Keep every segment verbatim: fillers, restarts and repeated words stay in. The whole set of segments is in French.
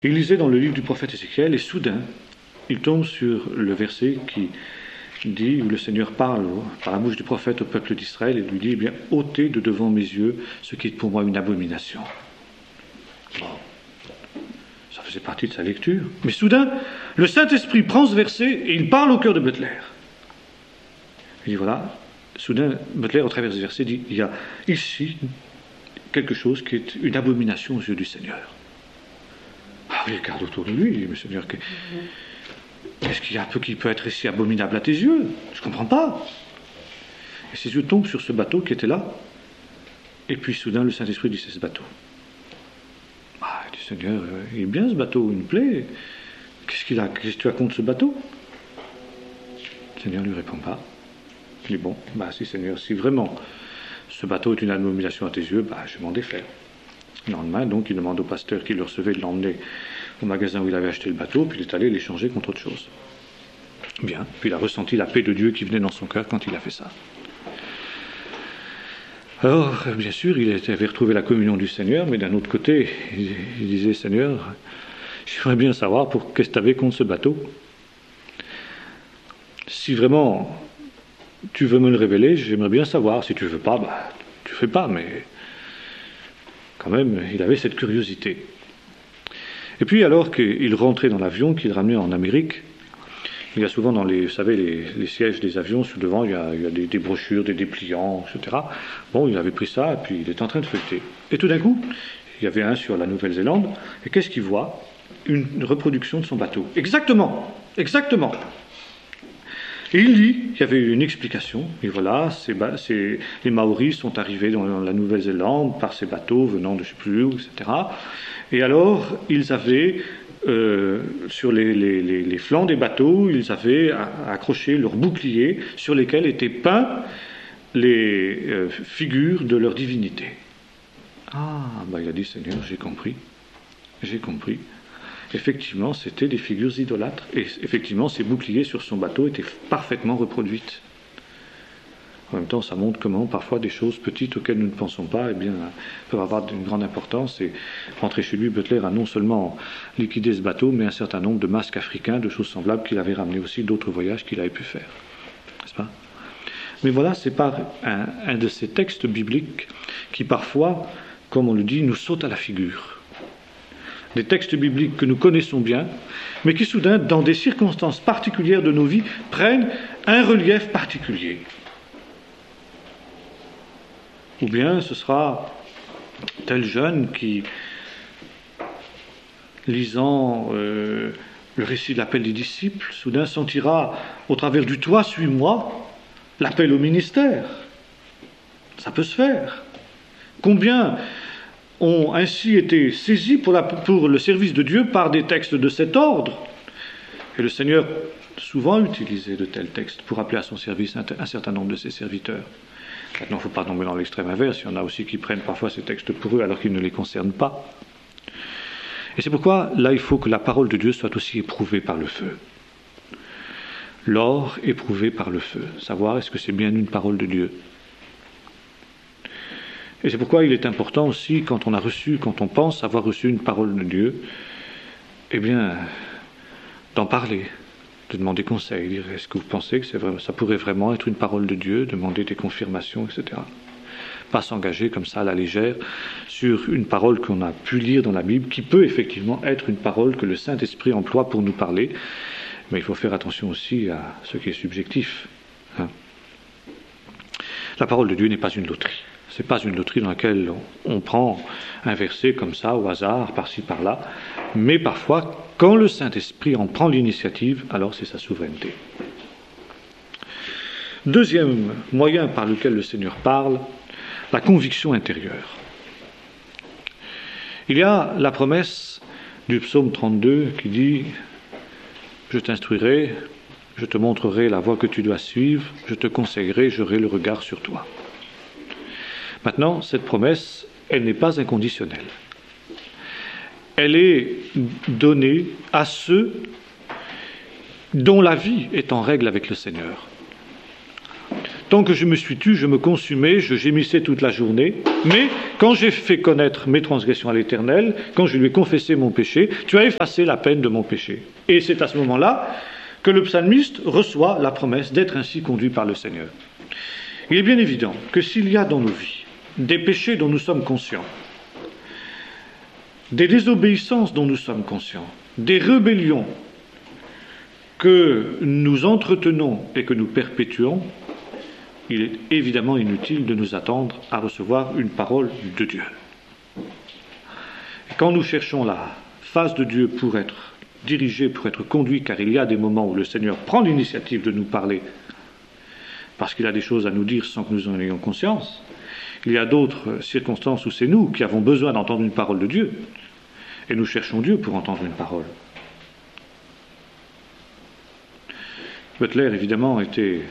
Il lisait dans le livre du prophète Ézéchiel et soudain, il tombe sur le verset qui dit, où le Seigneur parle par la bouche du prophète au peuple d'Israël et lui dit, eh bien, ôtez de devant mes yeux ce qui est pour moi une abomination. Bon, ça faisait partie de sa lecture. Mais soudain, le Saint-Esprit prend ce verset et il parle au cœur de Butler. Il dit, voilà, soudain, Butler, au travers de ce verset, dit, il y a ici quelque chose qui est une abomination aux yeux du Seigneur. Ah, il regarde autour de lui, il dit, mais Seigneur, qu'est-ce qu'il y a un peu qui peut être ici abominable à tes yeux? Je ne comprends pas. Et ses yeux tombent sur ce bateau qui était là. Et puis soudain, le Saint-Esprit dit, c'est ce bateau. Ah, il dit, Seigneur, il est bien ce bateau, il me plaît. Qu'est-ce qu'il a? Qu'est-ce que tu as contre ce bateau? Le Seigneur ne lui répond pas. Il dit, bon, bah si Seigneur, si vraiment ce bateau est une abomination à tes yeux, bah je vais m'en défaire. Le lendemain, donc, il demande au pasteur qui le recevait de l'emmener au magasin où il avait acheté le bateau, puis il est allé l'échanger contre autre chose. Bien, puis il a ressenti la paix de Dieu qui venait dans son cœur quand il a fait ça. Alors, bien sûr, il avait retrouvé la communion du Seigneur, mais d'un autre côté, il, il disait, Seigneur, j'aimerais bien savoir pour qu'est-ce que tu avais contre ce bateau. Si vraiment tu veux me le révéler, j'aimerais bien savoir. Si tu ne veux pas, bah, tu ne fais pas, mais quand même, il avait cette curiosité. Et puis, alors qu'il rentrait dans l'avion, qu'il ramenait en Amérique, il y a souvent dans les, vous savez, les, les sièges des avions, sur devant, il y a, il y a des, des brochures, des dépliants, et cetera. Bon, il avait pris ça, et puis il était en train de feuilleter. Et tout d'un coup, il y avait un sur la Nouvelle-Zélande, et qu'est-ce qu'il voit? Une reproduction de son bateau. Exactement, exactement. Et il lit, il y avait une explication, et voilà, c'est, c'est, les Maoris sont arrivés dans la Nouvelle-Zélande par ces bateaux venant de je ne sais plus où, et cetera. Et alors, ils avaient, euh, sur les, les, les, les flancs des bateaux, ils avaient accroché leurs boucliers sur lesquels étaient peints les euh, figures de leur divinité. Ah, bah il a dit, Seigneur, j'ai compris, j'ai compris. Effectivement, c'était des figures idolâtres. Et effectivement, ces boucliers sur son bateau étaient parfaitement reproduites. En même temps, ça montre comment, parfois, des choses petites auxquelles nous ne pensons pas, eh bien, peuvent avoir une grande importance. Et rentré chez lui, Butler a non seulement liquidé ce bateau, mais un certain nombre de masques africains, de choses semblables qu'il avait ramené aussi d'autres voyages qu'il avait pu faire. N'est-ce pas? Mais voilà, c'est par un, un de ces textes bibliques qui, parfois, comme on le dit, nous sautent à la figure. Des textes bibliques que nous connaissons bien, mais qui soudain, dans des circonstances particulières de nos vies, prennent un relief particulier. Ou bien ce sera tel jeune qui, lisant euh, le récit de l'appel des disciples, soudain sentira au travers du toit, suis-moi, l'appel au ministère. Ça peut se faire. Combien ont ainsi été saisis pour, la, pour le service de Dieu par des textes de cet ordre. Et le Seigneur souvent utilisait de tels textes pour appeler à son service un, un certain nombre de ses serviteurs. Maintenant, il ne faut pas tomber dans l'extrême inverse, il y en a aussi qui prennent parfois ces textes pour eux alors qu'ils ne les concernent pas. Et c'est pourquoi, là, il faut que la parole de Dieu soit aussi éprouvée par le feu. L'or éprouvé par le feu. Savoir est-ce que c'est bien une parole de Dieu. Et c'est pourquoi il est important aussi, quand on a reçu, quand on pense avoir reçu une parole de Dieu, eh bien, d'en parler, de demander conseil, dire est-ce que vous pensez que c'est vrai, ça pourrait vraiment être une parole de Dieu, demander des confirmations, et cetera. Pas s'engager comme ça à la légère sur une parole qu'on a pu lire dans la Bible, qui peut effectivement être une parole que le Saint-Esprit emploie pour nous parler, mais il faut faire attention aussi à ce qui est subjectif. Hein. La parole de Dieu n'est pas une loterie. Ce n'est pas une loterie dans laquelle on prend un verset comme ça, au hasard, par-ci, par-là. Mais parfois, quand le Saint-Esprit en prend l'initiative, alors c'est sa souveraineté. Deuxième moyen par lequel le Seigneur parle, la conviction intérieure. Il y a la promesse du psaume trente-deux qui dit « Je t'instruirai, je te montrerai la voie que tu dois suivre, je te conseillerai, j'aurai le regard sur toi. » Maintenant, cette promesse, elle n'est pas inconditionnelle. Elle est donnée à ceux dont la vie est en règle avec le Seigneur. Tant que je me suis tu, je me consumais, je gémissais toute la journée. Mais quand j'ai fait connaître mes transgressions à l'Éternel, quand je lui ai confessé mon péché, tu as effacé la peine de mon péché. Et c'est à ce moment-là que le psalmiste reçoit la promesse d'être ainsi conduit par le Seigneur. Il est bien évident que s'il y a dans nos vies des péchés dont nous sommes conscients, des désobéissances dont nous sommes conscients, des rébellions que nous entretenons et que nous perpétuons, il est évidemment inutile de nous attendre à recevoir une parole de Dieu. Et quand nous cherchons la face de Dieu pour être dirigés, pour être conduits, car il y a des moments où le Seigneur prend l'initiative de nous parler, parce qu'il a des choses à nous dire sans que nous en ayons conscience. Il y a d'autres circonstances où c'est nous qui avons besoin d'entendre une parole de Dieu, et nous cherchons Dieu pour entendre une parole. Butler, évidemment, était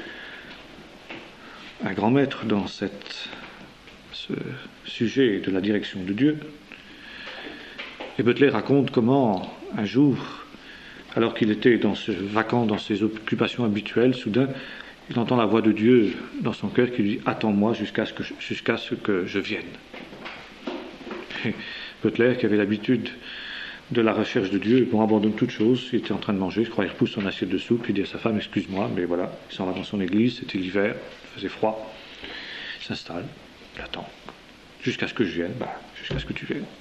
un grand maître dans cette, ce sujet de la direction de Dieu. Et Butler raconte comment, un jour, alors qu'il était dans ce, vacant dans ses occupations habituelles, soudain, il entend la voix de Dieu dans son cœur qui lui dit « Attends-moi jusqu'à ce que je, jusqu'à ce que je vienne ». Et Butler, qui avait l'habitude de la recherche de Dieu, bon, abandonne toute chose, il était en train de manger, je crois, il repousse son assiette de soupe, il dit à sa femme « Excuse-moi, mais voilà », il s'en va dans son église, c'était l'hiver, il faisait froid, il s'installe, il attend, jusqu'à ce que je vienne, bah, jusqu'à ce que tu viennes.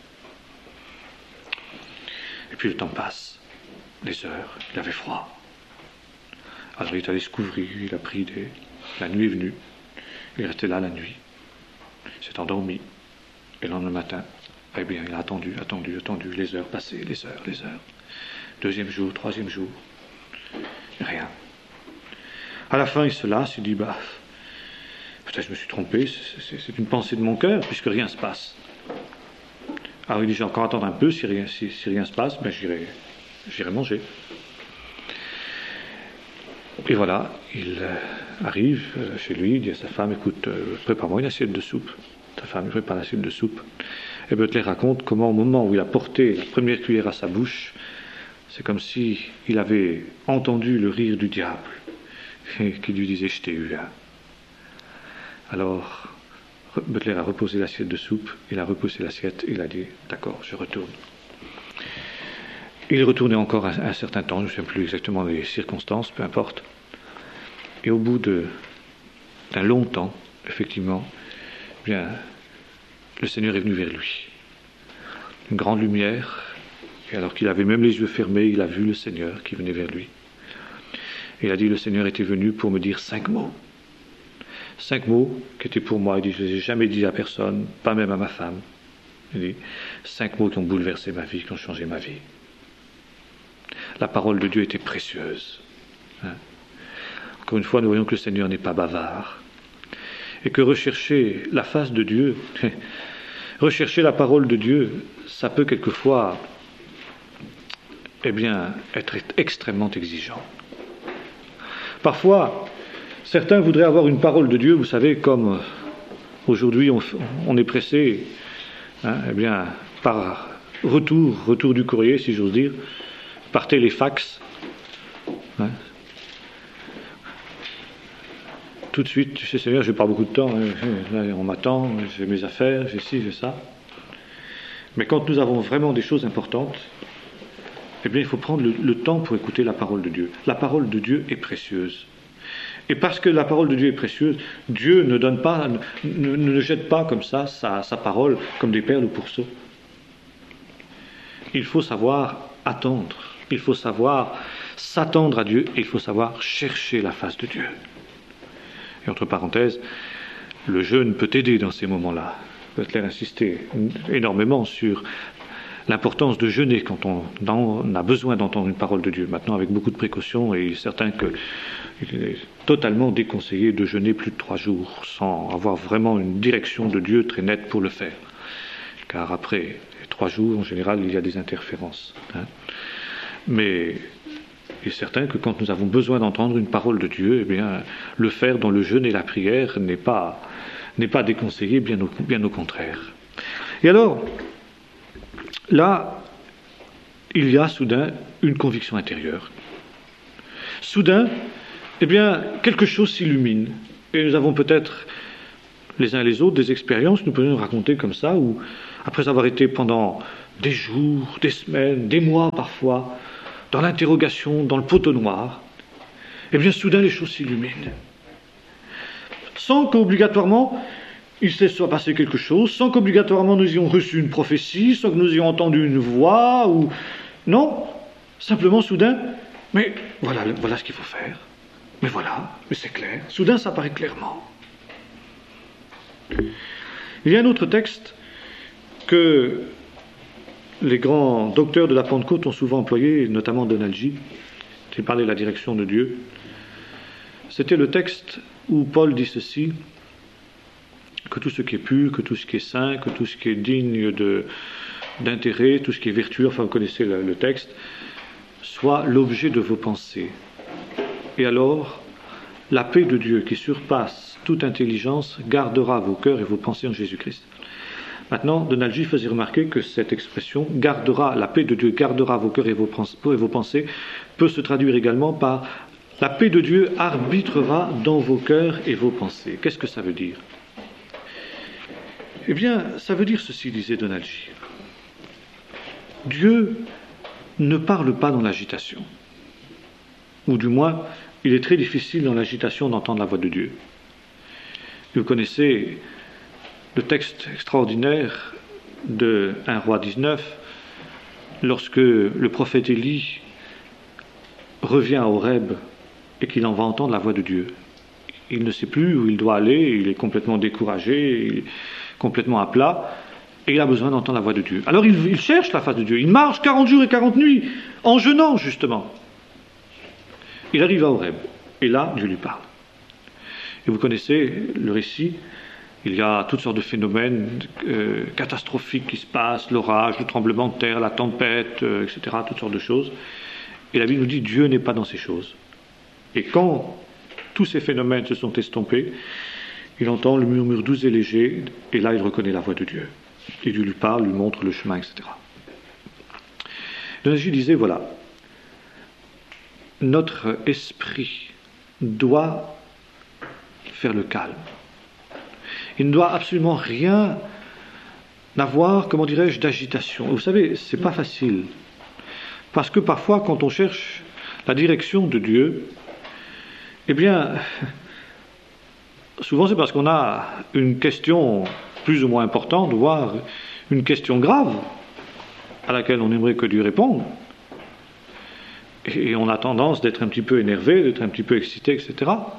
Et puis le temps passe, les heures, il avait froid. Alors il est allé se couvrir, il a pris des... La nuit est venue, il est resté là la nuit, il s'est endormi, et le lendemain matin, eh bien, il a attendu, attendu, attendu, les heures passées, les heures, les heures. Deuxième jour, troisième jour, rien. À la fin, il se lasse, il dit, bah, peut-être je me suis trompé, c'est, c'est une pensée de mon cœur, puisque rien ne se passe. Alors il dit, j'ai encore attendre un peu, si rien, si, si rien se passe, ben j'irai, j'irai manger. Et voilà, il euh, arrive euh, chez lui, il dit à sa femme, écoute, euh, prépare-moi une assiette de soupe. Ta femme prépare l'assiette de soupe. Et Butler raconte comment au moment où il a porté la première cuillère à sa bouche, c'est comme si il avait entendu le rire du diable, et qui lui disait, je t'ai eu. Hein. Alors, Butler a reposé l'assiette de soupe, il a repoussé l'assiette, il a dit, d'accord, je retourne. Il est retourné encore un, un certain temps, je ne sais plus exactement les circonstances, peu importe. Et au bout de, d'un long temps, effectivement, eh bien, le Seigneur est venu vers lui. Une grande lumière, et alors qu'il avait même les yeux fermés, il a vu le Seigneur qui venait vers lui. Et il a dit, le Seigneur était venu pour me dire cinq mots. Cinq mots qui étaient pour moi. Il dit, je ne les ai jamais dit à personne, pas même à ma femme. Il dit, cinq mots qui ont bouleversé ma vie, qui ont changé ma vie. La parole de Dieu était précieuse. Hein. Encore une fois, nous voyons que le Seigneur n'est pas bavard. Et que rechercher la face de Dieu, rechercher la parole de Dieu, ça peut quelquefois, eh bien, être extrêmement exigeant. Parfois, certains voudraient avoir une parole de Dieu, vous savez, comme aujourd'hui on, on est pressé, hein, eh bien, par retour, retour du courrier, si j'ose dire, par téléfax. Hein. Tout de suite, tu sais, Seigneur, je n'ai pas beaucoup de temps, hein, on m'attend, j'ai mes affaires, j'ai ci, j'ai ça. Mais quand nous avons vraiment des choses importantes, eh bien, il faut prendre le, le temps pour écouter la parole de Dieu. La parole de Dieu est précieuse. Et parce que la parole de Dieu est précieuse, Dieu ne donne pas, ne, ne jette pas comme ça sa, sa parole comme des perles au pourceau. Il faut savoir attendre, il faut savoir s'attendre à Dieu, et il faut savoir chercher la face de Dieu. Et entre parenthèses, le jeûne peut aider dans ces moments-là. Butler insistait énormément sur l'importance de jeûner quand on a besoin d'entendre une parole de Dieu. Maintenant, avec beaucoup de précautions, et il est certain qu'il est totalement déconseillé de jeûner plus de trois jours sans avoir vraiment une direction de Dieu très nette pour le faire. Car après les trois jours, en général, il y a des interférences. Hein. Mais il est certain que quand nous avons besoin d'entendre une parole de Dieu, eh bien, le faire dans le jeûne et la prière n'est pas, n'est pas déconseillé, bien au, bien au contraire. Et alors, là, il y a soudain une conviction intérieure. Soudain, eh bien, quelque chose s'illumine. Et nous avons peut-être, les uns et les autres, des expériences, nous pouvons nous raconter comme ça, où, après avoir été pendant des jours, des semaines, des mois parfois, dans l'interrogation, dans le poteau noir, et bien soudain les choses s'illuminent. Sans qu'obligatoirement il se soit passé quelque chose, sans qu'obligatoirement nous ayons reçu une prophétie, sans que nous ayons entendu une voix, ou... Non, simplement soudain, mais voilà, voilà ce qu'il faut faire. Mais voilà, mais c'est clair. Soudain, ça paraît clairement. Il y a un autre texte que les grands docteurs de la Pentecôte ont souvent employé, notamment Donald G., qui parlait de la direction de Dieu. C'était le texte où Paul dit ceci, que tout ce qui est pur, que tout ce qui est saint, que tout ce qui est digne de, d'intérêt, tout ce qui est vertueux, enfin vous connaissez le, le texte, soit l'objet de vos pensées. Et alors, la paix de Dieu qui surpasse toute intelligence gardera vos cœurs et vos pensées en Jésus-Christ. Maintenant, Donald G. faisait remarquer que cette expression, gardera, la paix de Dieu gardera vos cœurs et vos, et vos pensées, peut se traduire également par la paix de Dieu arbitrera dans vos cœurs et vos pensées. Qu'est-ce que ça veut dire? Eh bien, ça veut dire ceci, disait Donald G. Dieu ne parle pas dans l'agitation. Ou du moins, il est très difficile dans l'agitation d'entendre la voix de Dieu. Vous connaissez le texte extraordinaire de un roi dix-neuf, lorsque le prophète Élie revient à Horeb et qu'il en va entendre la voix de Dieu. Il ne sait plus où il doit aller, il est complètement découragé, il est complètement à plat, et il a besoin d'entendre la voix de Dieu. Alors il, il cherche la face de Dieu, il marche quarante jours et quarante nuits, en jeûnant justement. Il arrive à Horeb, et là, Dieu lui parle. Et vous connaissez le récit, il y a toutes sortes de phénomènes euh, catastrophiques qui se passent, l'orage, le tremblement de terre, la tempête, euh, et cetera, toutes sortes de choses. Et la Bible nous dit, Dieu n'est pas dans ces choses. Et quand tous ces phénomènes se sont estompés, il entend le murmure doux et léger, et là il reconnaît la voix de Dieu. Et Dieu lui parle, lui montre le chemin, et cetera. Jésus disait, voilà, notre esprit doit faire le calme. Il ne doit absolument rien avoir, comment dirais-je, d'agitation. Vous savez, c'est pas facile. Parce que parfois, quand on cherche la direction de Dieu, eh bien, souvent c'est parce qu'on a une question plus ou moins importante, voire une question grave, à laquelle on aimerait que Dieu réponde. Et on a tendance d'être un petit peu énervé, d'être un petit peu excité, et cetera.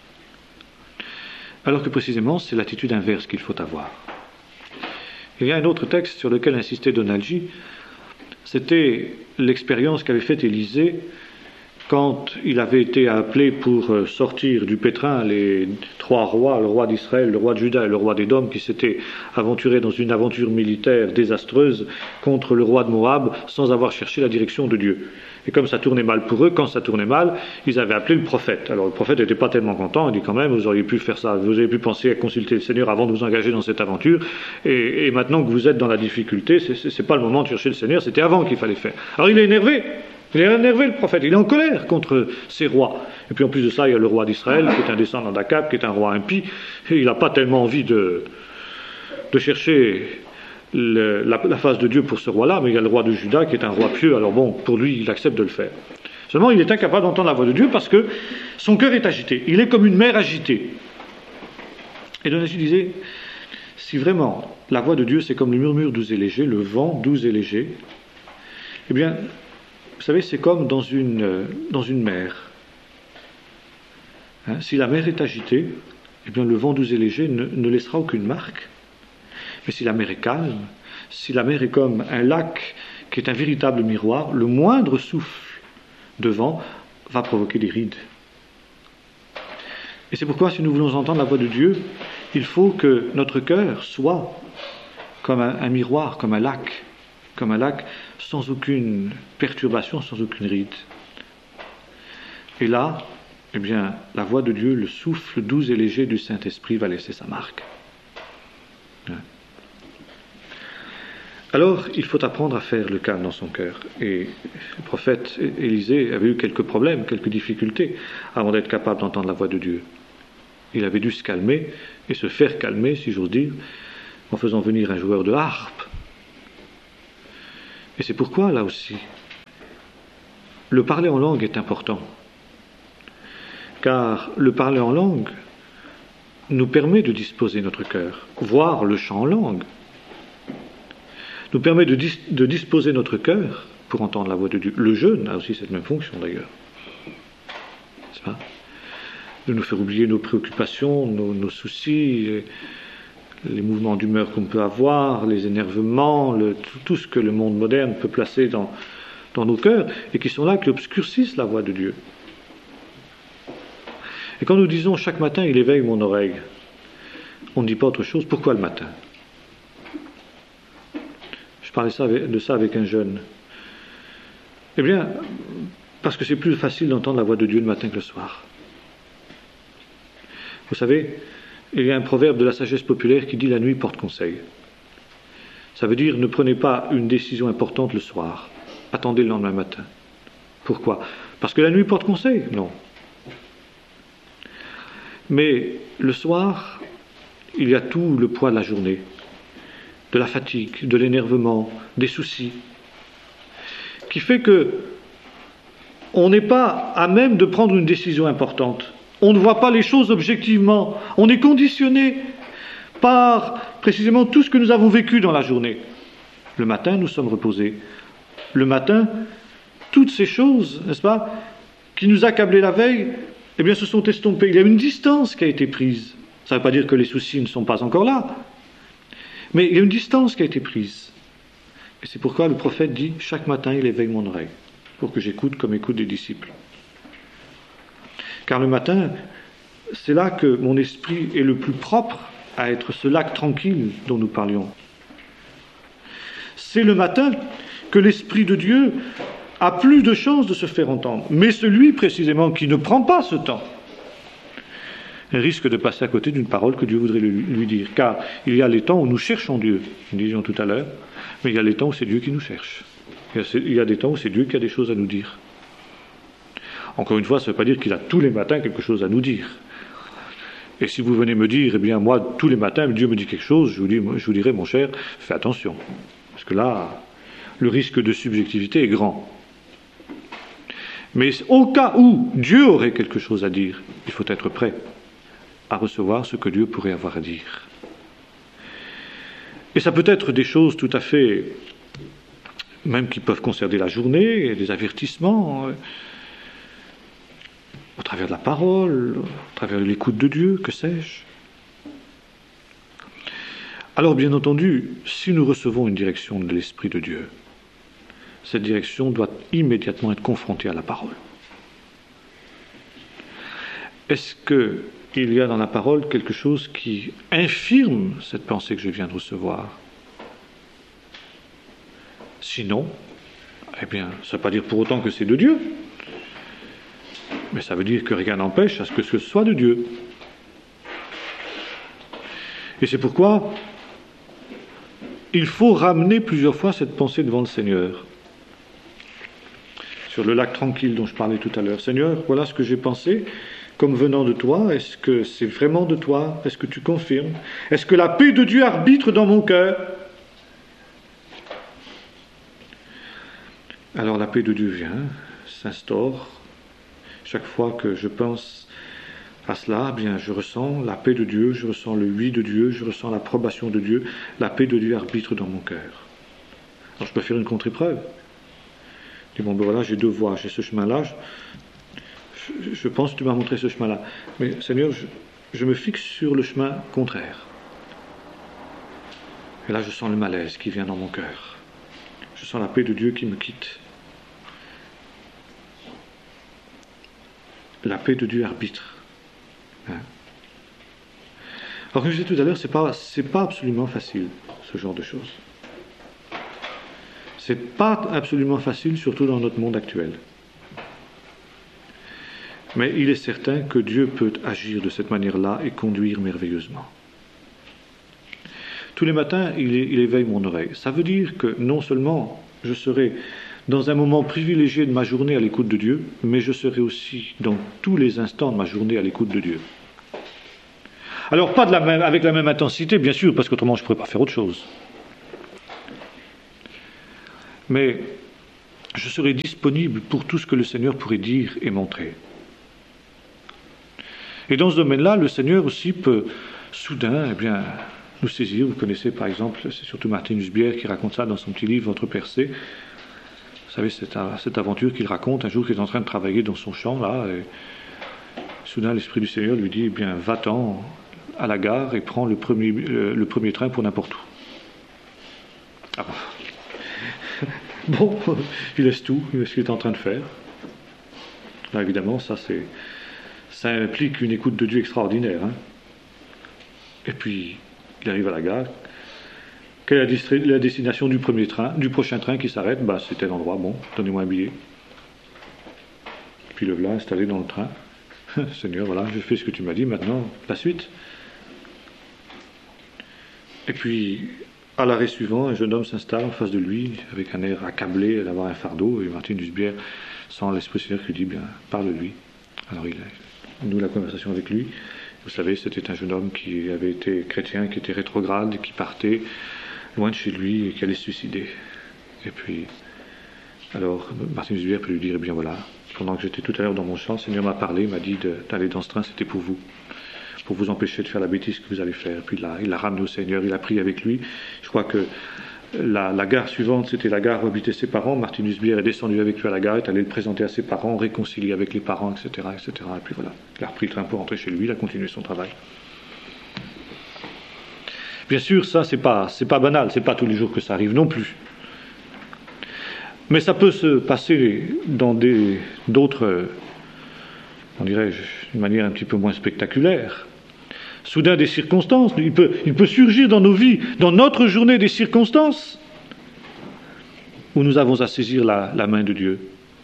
Alors que précisément, c'est l'attitude inverse qu'il faut avoir. Il y a un autre texte sur lequel insistait Donald G. C'était l'expérience qu'avait faite Élisée quand il avait été appelé pour sortir du pétrin les trois rois, le roi d'Israël, le roi de Juda et le roi d'Édom, qui s'étaient aventurés dans une aventure militaire désastreuse contre le roi de Moab sans avoir cherché la direction de Dieu. Et comme ça tournait mal pour eux, quand ça tournait mal, ils avaient appelé le prophète. Alors le prophète n'était pas tellement content, il dit quand même, vous auriez pu faire ça, vous auriez pu penser à consulter le Seigneur avant de vous engager dans cette aventure, et, et maintenant que vous êtes dans la difficulté, c'est, c'est, c'est pas le moment de chercher le Seigneur, c'était avant qu'il fallait faire. Alors il est énervé, il est énervé le prophète, il est en colère contre ces rois. Et puis en plus de ça, il y a le roi d'Israël, qui est un descendant d'Akab, qui est un roi impie, et il n'a pas tellement envie de, de chercher Le, la, la face de Dieu pour ce roi-là, mais il y a le roi de Juda qui est un roi pieux, alors bon, pour lui, il accepte de le faire. Seulement, il est incapable d'entendre la voix de Dieu parce que son cœur est agité. Il est comme une mer agitée. Et Donald G. disait, si vraiment la voix de Dieu, c'est comme le murmure doux et léger, le vent doux et léger, eh bien, vous savez, c'est comme dans une, dans une mer. Hein, si la mer est agitée, eh bien, le vent doux et léger ne, ne laissera aucune marque. Mais si la mer est calme, si la mer est comme un lac qui est un véritable miroir, le moindre souffle de vent va provoquer des rides. Et c'est pourquoi, si nous voulons entendre la voix de Dieu, il faut que notre cœur soit comme un, un miroir, comme un lac, comme un lac sans aucune perturbation, sans aucune ride. Et là, eh bien, la voix de Dieu, le souffle doux et léger du Saint-Esprit va laisser sa marque. Alors, il faut apprendre à faire le calme dans son cœur. Et le prophète Élisée avait eu quelques problèmes, quelques difficultés, avant d'être capable d'entendre la voix de Dieu. Il avait dû se calmer et se faire calmer, si j'ose dire, en faisant venir un joueur de harpe. Et c'est pourquoi, là aussi, le parler en langue est important. Car le parler en langue nous permet de disposer notre cœur, voire le chant en langue nous permet de, dis- de disposer notre cœur pour entendre la voix de Dieu. Le jeûne a aussi cette même fonction d'ailleurs. C'est pas de nous faire oublier nos préoccupations, nos, nos soucis, les, les mouvements d'humeur qu'on peut avoir, les énervements, le, tout, tout ce que le monde moderne peut placer dans, dans nos cœurs et qui sont là, qui obscurcissent la voix de Dieu. Et quand nous disons chaque matin, il éveille mon oreille, on ne dit pas autre chose. Pourquoi le matin ? Je parlais ça avec, de ça avec un jeune. Eh bien, parce que c'est plus facile d'entendre la voix de Dieu le matin que le soir. Vous savez, il y a un proverbe de la sagesse populaire qui dit « la nuit porte conseil ». Ça veut dire ne prenez pas une décision importante le soir. Attendez le lendemain matin. Pourquoi ? Parce que la nuit porte conseil ? Non. Mais le soir, il y a tout le poids de la journée, de la fatigue, de l'énervement, des soucis, qui fait que on n'est pas à même de prendre une décision importante. On ne voit pas les choses objectivement. On est conditionné par précisément tout ce que nous avons vécu dans la journée. Le matin, nous sommes reposés. Le matin, toutes ces choses, n'est-ce pas, qui nous accablaient la veille, eh bien, se sont estompées. Il y a une distance qui a été prise. Ça ne veut pas dire que les soucis ne sont pas encore là. Mais il y a une distance qui a été prise. Et c'est pourquoi le prophète dit « Chaque matin, il éveille mon oreille, pour que j'écoute comme écoutent des disciples. » Car le matin, c'est là que mon esprit est le plus propre à être ce lac tranquille dont nous parlions. C'est le matin que l'Esprit de Dieu a plus de chances de se faire entendre. Mais celui, précisément, qui ne prend pas ce temps, risque de passer à côté d'une parole que Dieu voudrait lui dire. Car il y a les temps où nous cherchons Dieu, nous disions tout à l'heure, mais il y a les temps où c'est Dieu qui nous cherche. Il y a des temps où c'est Dieu qui a des choses à nous dire. Encore une fois, ça ne veut pas dire qu'il a tous les matins quelque chose à nous dire. Et si vous venez me dire, eh bien moi, tous les matins, Dieu me dit quelque chose, je vous, dis, je vous dirai, mon cher, fais attention. Parce que là, le risque de subjectivité est grand. Mais au cas où Dieu aurait quelque chose à dire, il faut être prêt à recevoir ce que Dieu pourrait avoir à dire. Et ça peut être des choses tout à fait, même qui peuvent concerner la journée, des avertissements, euh, au travers de la parole, au travers de l'écoute de Dieu, que sais-je. Alors, bien entendu, si nous recevons une direction de l'Esprit de Dieu, cette direction doit immédiatement être confrontée à la parole. Est-ce qu'il y a dans la parole quelque chose qui infirme cette pensée que je viens de recevoir ? Sinon, eh bien, ça ne veut pas dire pour autant que c'est de Dieu, mais ça veut dire que rien n'empêche à ce que ce soit de Dieu. Et c'est pourquoi il faut ramener plusieurs fois cette pensée devant le Seigneur. Sur le lac tranquille dont je parlais tout à l'heure. Seigneur, voilà ce que j'ai pensé comme venant de toi. Est-ce que c'est vraiment de toi ? Est-ce que tu confirmes ? Est-ce que la paix de Dieu arbitre dans mon cœur ? Alors la paix de Dieu vient, s'instaure. Chaque fois que je pense à cela, eh bien, je ressens la paix de Dieu, je ressens le oui de Dieu, je ressens l'approbation de Dieu. La paix de Dieu arbitre dans mon cœur. Alors je peux faire une contre-épreuve. Je dis, bon, ben voilà, j'ai deux voies, j'ai ce chemin-là. Je, je pense que tu m'as montré ce chemin-là. Mais Seigneur, je, je me fixe sur le chemin contraire. Et là, je sens le malaise qui vient dans mon cœur. Je sens la paix de Dieu qui me quitte. La paix de Dieu arbitre. Hein? Alors, comme je disais tout à l'heure, c'est pas, c'est pas absolument facile, ce genre de choses. C'est pas absolument facile, surtout dans notre monde actuel. Mais il est certain que Dieu peut agir de cette manière-là et conduire merveilleusement. Tous les matins, il, il éveille mon oreille. Ça veut dire que non seulement je serai dans un moment privilégié de ma journée à l'écoute de Dieu, mais je serai aussi dans tous les instants de ma journée à l'écoute de Dieu. Alors, pas de la même, avec la même intensité, bien sûr, parce qu'autrement, je ne pourrais pas faire autre chose. Mais je serai disponible pour tout ce que le Seigneur pourrait dire et montrer. Et dans ce domaine-là, le Seigneur aussi peut soudain eh bien, nous saisir. Vous connaissez par exemple, c'est surtout Martin Nussbier qui raconte ça dans son petit livre « Votre percée ». Vous savez, cette, cette aventure qu'il raconte, un jour qu'il est en train de travailler dans son champ, là, et soudain l'Esprit du Seigneur lui dit eh bien, « Va-t'en à la gare et prends le premier, le, le premier train pour n'importe où. » Ah. Bon, il laisse tout, il laisse ce qu'il est en train de faire. Là, évidemment, ça, c'est, ça implique une écoute de Dieu extraordinaire. Hein. Et puis, il arrive à la gare. Quelle est la, la destination du premier train, du prochain train qui s'arrête? Bah, c'est tel endroit, bon, donnez-moi un billet. Puis le voilà installé dans le train. Seigneur, voilà, je fais ce que tu m'as dit, maintenant, la suite. Et puis, à l'arrêt suivant, un jeune homme s'installe en face de lui, avec un air accablé d'avoir un fardeau, et Martin Nussbier, sans l'Esprit Seigneur, qui dit, bien, parle-lui. Alors il noue la conversation avec lui. Vous savez, c'était un jeune homme qui avait été chrétien, qui était rétrograde, qui partait loin de chez lui et qui allait se suicider. Et puis, alors, Martin Nussbier peut lui dire, eh bien voilà, pendant que j'étais tout à l'heure dans mon champ, le Seigneur m'a parlé, m'a dit de, d'aller dans ce train, c'était pour vous. Pour vous empêcher de faire la bêtise que vous allez faire. Puis là, il l'a ramené au Seigneur, il a prié avec lui. Je crois que la, la gare suivante, c'était la gare où habitaient ses parents. Martin Nussbier est descendu avec lui à la gare, est allé le présenter à ses parents, réconcilier avec les parents, et cetera, et cetera. Et puis voilà, il a repris le train pour rentrer chez lui, il a continué son travail. Bien sûr, ça, c'est pas, c'est pas banal, c'est pas tous les jours que ça arrive non plus. Mais ça peut se passer dans des, d'autres, on dirait, d'une manière un petit peu moins spectaculaire. Soudain, des circonstances, il peut, il peut surgir dans nos vies, dans notre journée, des circonstances où nous avons à saisir la, la main de Dieu.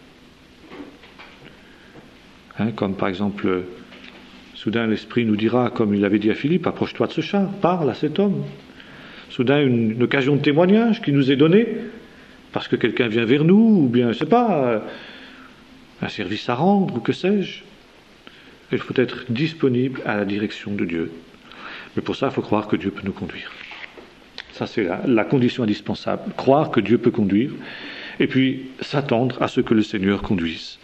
Hein, comme par exemple, soudain l'Esprit nous dira, comme il avait dit à Philippe, approche-toi de ce char, parle à cet homme. Soudain, une, une occasion de témoignage qui nous est donnée, parce que quelqu'un vient vers nous, ou bien, je ne sais pas, un service à rendre, ou que sais-je. Il faut être disponible à la direction de Dieu. Mais pour ça, il faut croire que Dieu peut nous conduire. Ça, c'est la, la condition indispensable. Croire que Dieu peut conduire, et puis s'attendre à ce que le Seigneur conduise.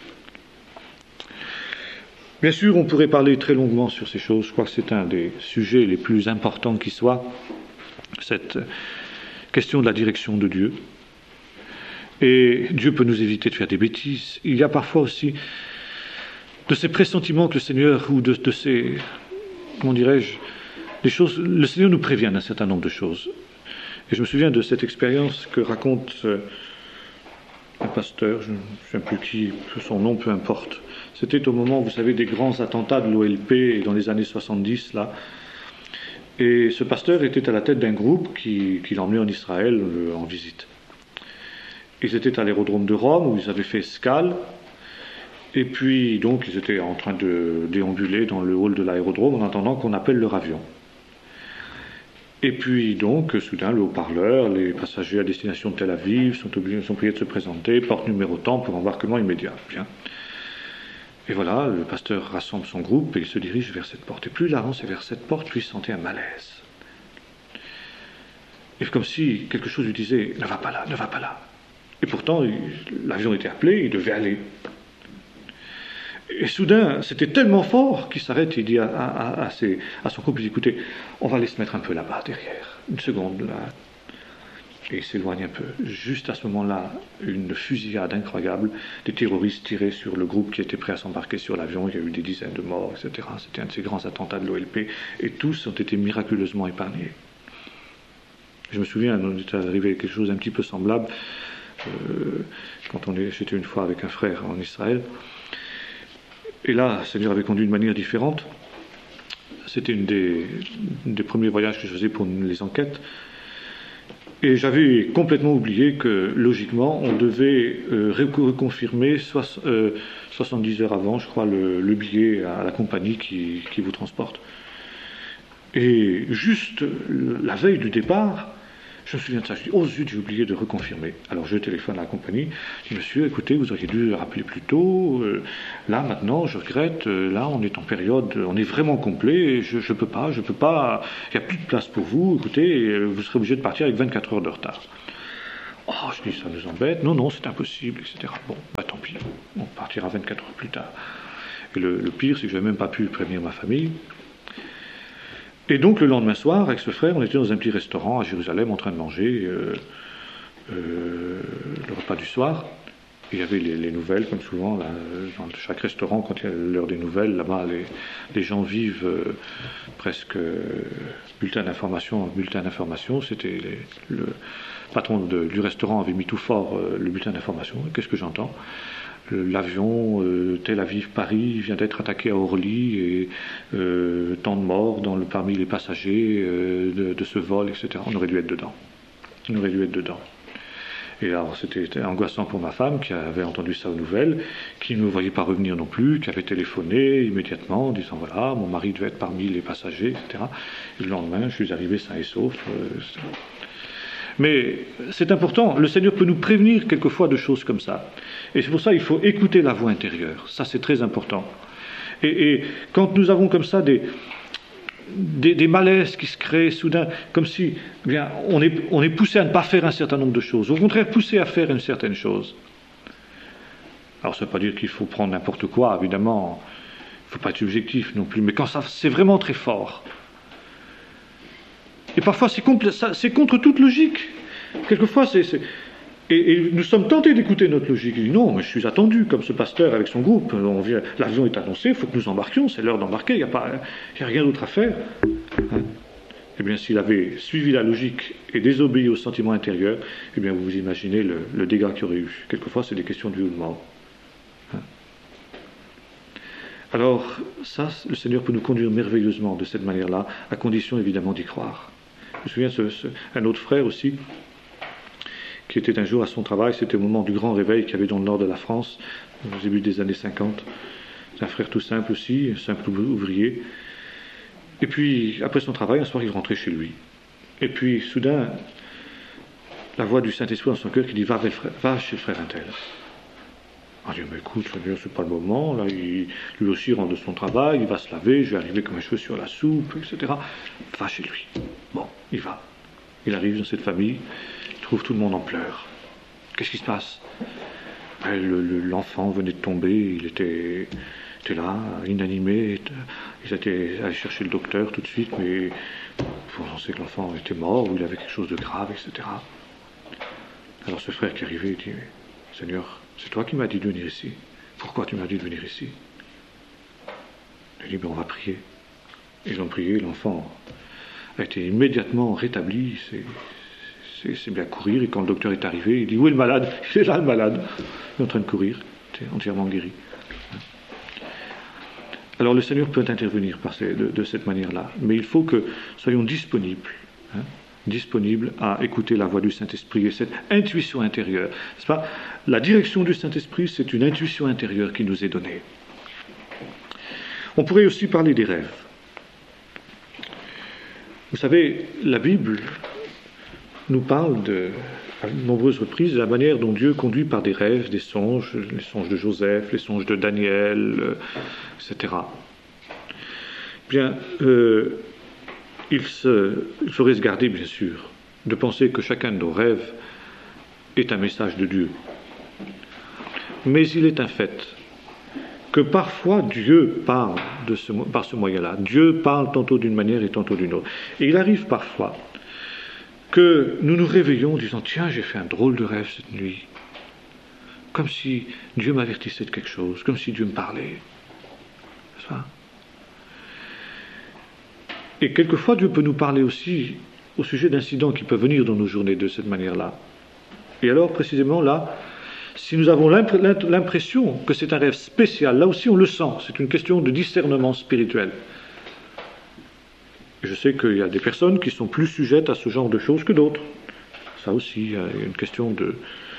Bien sûr, on pourrait parler très longuement sur ces choses. Je crois que c'est un des sujets les plus importants qui soit, cette question de la direction de Dieu. Et Dieu peut nous éviter de faire des bêtises. Il y a parfois aussi de ces pressentiments que le Seigneur, ou de, de ces, comment dirais-je, des choses, le Seigneur nous prévient d'un certain nombre de choses. Et je me souviens de cette expérience que raconte euh, un pasteur, je ne sais plus qui, son nom, peu importe. C'était au moment, vous savez, des grands attentats de l'O L P dans les années soixante-dix, là. Et ce pasteur était à la tête d'un groupe qui, qui l'emmenait en Israël euh, en visite. Ils étaient à l'aérodrome de Rome, où ils avaient fait escale. Et puis, donc, ils étaient en train de déambuler dans le hall de l'aérodrome en attendant qu'on appelle leur avion. Et puis, donc, soudain, le haut-parleur, les passagers à destination de Tel Aviv sont, obligés, sont priés de se présenter, porte numéro tant pour embarquement immédiat. Bien. Et voilà, le pasteur rassemble son groupe et il se dirige vers cette porte. Et plus il avance vers cette porte, plus il sentait un malaise. Et comme si quelque chose lui disait « Ne va pas là, ne va pas là ». Et pourtant, il, l'avion était appelé, il devait aller. Et soudain, c'était tellement fort qu'il s'arrête et il dit à, à, à, ses, à son groupe, il dit, écoutez, on va aller se mettre un peu là-bas, derrière. Une seconde, là. Et il s'éloigne un peu. Juste à ce moment-là, une fusillade incroyable. Des terroristes tiraient sur le groupe qui était prêt à s'embarquer sur l'avion. Il y a eu des dizaines de morts, et cetera. C'était un de ces grands attentats de l'O L P. Et tous ont été miraculeusement épargnés. Je me souviens, il est arrivé quelque chose un petit peu semblable. Euh, quand on est, j'étais une fois avec un frère en Israël. Et là, le Seigneur avait conduit de manière différente. C'était une des, une des premiers voyages que je faisais pour les enquêtes. Et j'avais complètement oublié que, logiquement, on devait euh, reconfirmer soix, euh, soixante-dix heures avant, je crois, le, le billet à la compagnie qui, qui vous transporte. Et juste la veille du départ, Je me souviens de ça, je dis, oh zut, j'ai oublié de reconfirmer. Alors je téléphone à la compagnie, je dis, monsieur, écoutez, vous auriez dû rappeler plus tôt, euh, là maintenant, je regrette, euh, là on est en période, on est vraiment complet, et je ne peux pas, je peux pas, il n'y a plus de place pour vous, écoutez, euh, vous serez obligé de partir avec vingt-quatre heures de retard. Oh, je dis, ça nous embête, non, non, c'est impossible, et cetera. Bon, bah tant pis, on partira vingt-quatre heures plus tard. Et le, le pire, c'est que je n'avais même pas pu prévenir ma famille. Et donc le lendemain soir, avec ce frère, on était dans un petit restaurant à Jérusalem en train de manger euh, euh, le repas du soir. Il y avait les, les nouvelles, comme souvent, là, dans chaque restaurant, quand il y a l'heure des nouvelles, là-bas, les, les gens vivent euh, presque euh, bulletin d'information en bulletin d'information. C'était les, le patron de, du restaurant avait mis tout fort euh, le bulletin d'information. Qu'est-ce que j'entends ? L'avion euh, Tel Aviv-Paris vient d'être attaqué à Orly et euh, tant de morts dans le, parmi les passagers euh, de, de ce vol, et cetera. On aurait dû être dedans. On aurait dû être dedans. Et alors c'était angoissant pour ma femme qui avait entendu ça aux nouvelles, qui ne me voyait pas revenir non plus, qui avait téléphoné immédiatement en disant voilà, mon mari devait être parmi les passagers, et cetera. Et le lendemain, je suis arrivé sain et sauf, euh, et cetera. Mais c'est important, le Seigneur peut nous prévenir quelquefois de choses comme ça. Et c'est pour ça qu'il faut écouter la voix intérieure. Ça, c'est très important. Et, et quand nous avons comme ça des, des, des malaises qui se créent soudain, comme si eh bien, on, est, on est poussé à ne pas faire un certain nombre de choses, au contraire poussé à faire une certaine chose. Alors ça ne veut pas dire qu'il faut prendre n'importe quoi, évidemment, il ne faut pas être subjectif non plus, mais quand ça, c'est vraiment très fort. Et parfois, c'est contre, ça, c'est contre toute logique. Quelquefois, c'est... c'est et, et nous sommes tentés d'écouter notre logique. Il dit non, mais je suis attendu, comme ce pasteur avec son groupe. On vient, l'avion est annoncé, il faut que nous embarquions, c'est l'heure d'embarquer, il n'y a, pas, il y a rien d'autre à faire. Hein? Eh bien, s'il avait suivi la logique et désobéi au sentiment intérieur, eh bien, vous vous imaginez le, le dégât qu'il y aurait eu. Quelquefois, c'est des questions de vie ou de mort. Hein? Alors, ça, le Seigneur peut nous conduire merveilleusement de cette manière-là, à condition évidemment d'y croire. Je me souviens ce, ce, un autre frère aussi, qui était un jour à son travail, c'était au moment du grand réveil qu'il y avait dans le nord de la France, au début des années cinquante. C'est un frère tout simple aussi, un simple ouvrier. Et puis, après son travail, un soir, il rentrait chez lui. Et puis, soudain, la voix du Saint-Esprit dans son cœur qui dit « Va, va chez le frère Intel ». On dit, mais écoute, c'est pas le moment, là, il, lui aussi rentre de son travail, il va se laver, je vais arriver comme un cheveu sur la soupe, et cetera. Va chez lui. Bon, il va. Il arrive dans cette famille, il trouve tout le monde en pleurs. Qu'est-ce qui se passe ? le, le, L'enfant venait de tomber, il était, était là, inanimé, ils étaient allés chercher le docteur tout de suite, mais on pensait que l'enfant était mort, ou il avait quelque chose de grave, et cetera. Alors ce frère qui arrivait, il dit, Seigneur, c'est toi qui m'as dit de venir ici. Pourquoi tu m'as dit de venir ici ? Il dit, ben on va prier. Ils ont prié, l'enfant a été immédiatement rétabli, c'est, c'est, c'est bien courir, et quand le docteur est arrivé, il dit, où est le malade ? Il est là le malade, il est en train de courir, il est entièrement guéri. Alors le Seigneur peut intervenir par ces, de, de cette manière-là, mais il faut que soyons disponibles, hein, disponibles à écouter la voix du Saint-Esprit et cette intuition intérieure. C'est pas, la direction du Saint-Esprit, c'est une intuition intérieure qui nous est donnée. On pourrait aussi parler des rêves. Vous savez, la Bible nous parle de, à de nombreuses reprises de la manière dont Dieu conduit par des rêves, des songes, les songes de Joseph, les songes de Daniel, euh, et cetera. Bien, euh, il, se, il faudrait se garder, bien sûr, de penser que chacun de nos rêves est un message de Dieu. Mais il est un fait que parfois Dieu parle de ce, par ce moyen-là. Dieu parle tantôt d'une manière et tantôt d'une autre. Et il arrive parfois que nous nous réveillons en disant « Tiens, j'ai fait un drôle de rêve cette nuit. » Comme si Dieu m'avertissait de quelque chose, comme si Dieu me parlait. C'est ça ? Et quelquefois, Dieu peut nous parler aussi au sujet d'incidents qui peuvent venir dans nos journées de cette manière-là. Et alors, précisément là, si nous avons l'impression que c'est un rêve spécial, là aussi on le sent, c'est une question de discernement spirituel. Et je sais qu'il y a des personnes qui sont plus sujettes à ce genre de choses que d'autres. Ça aussi, il y a une question de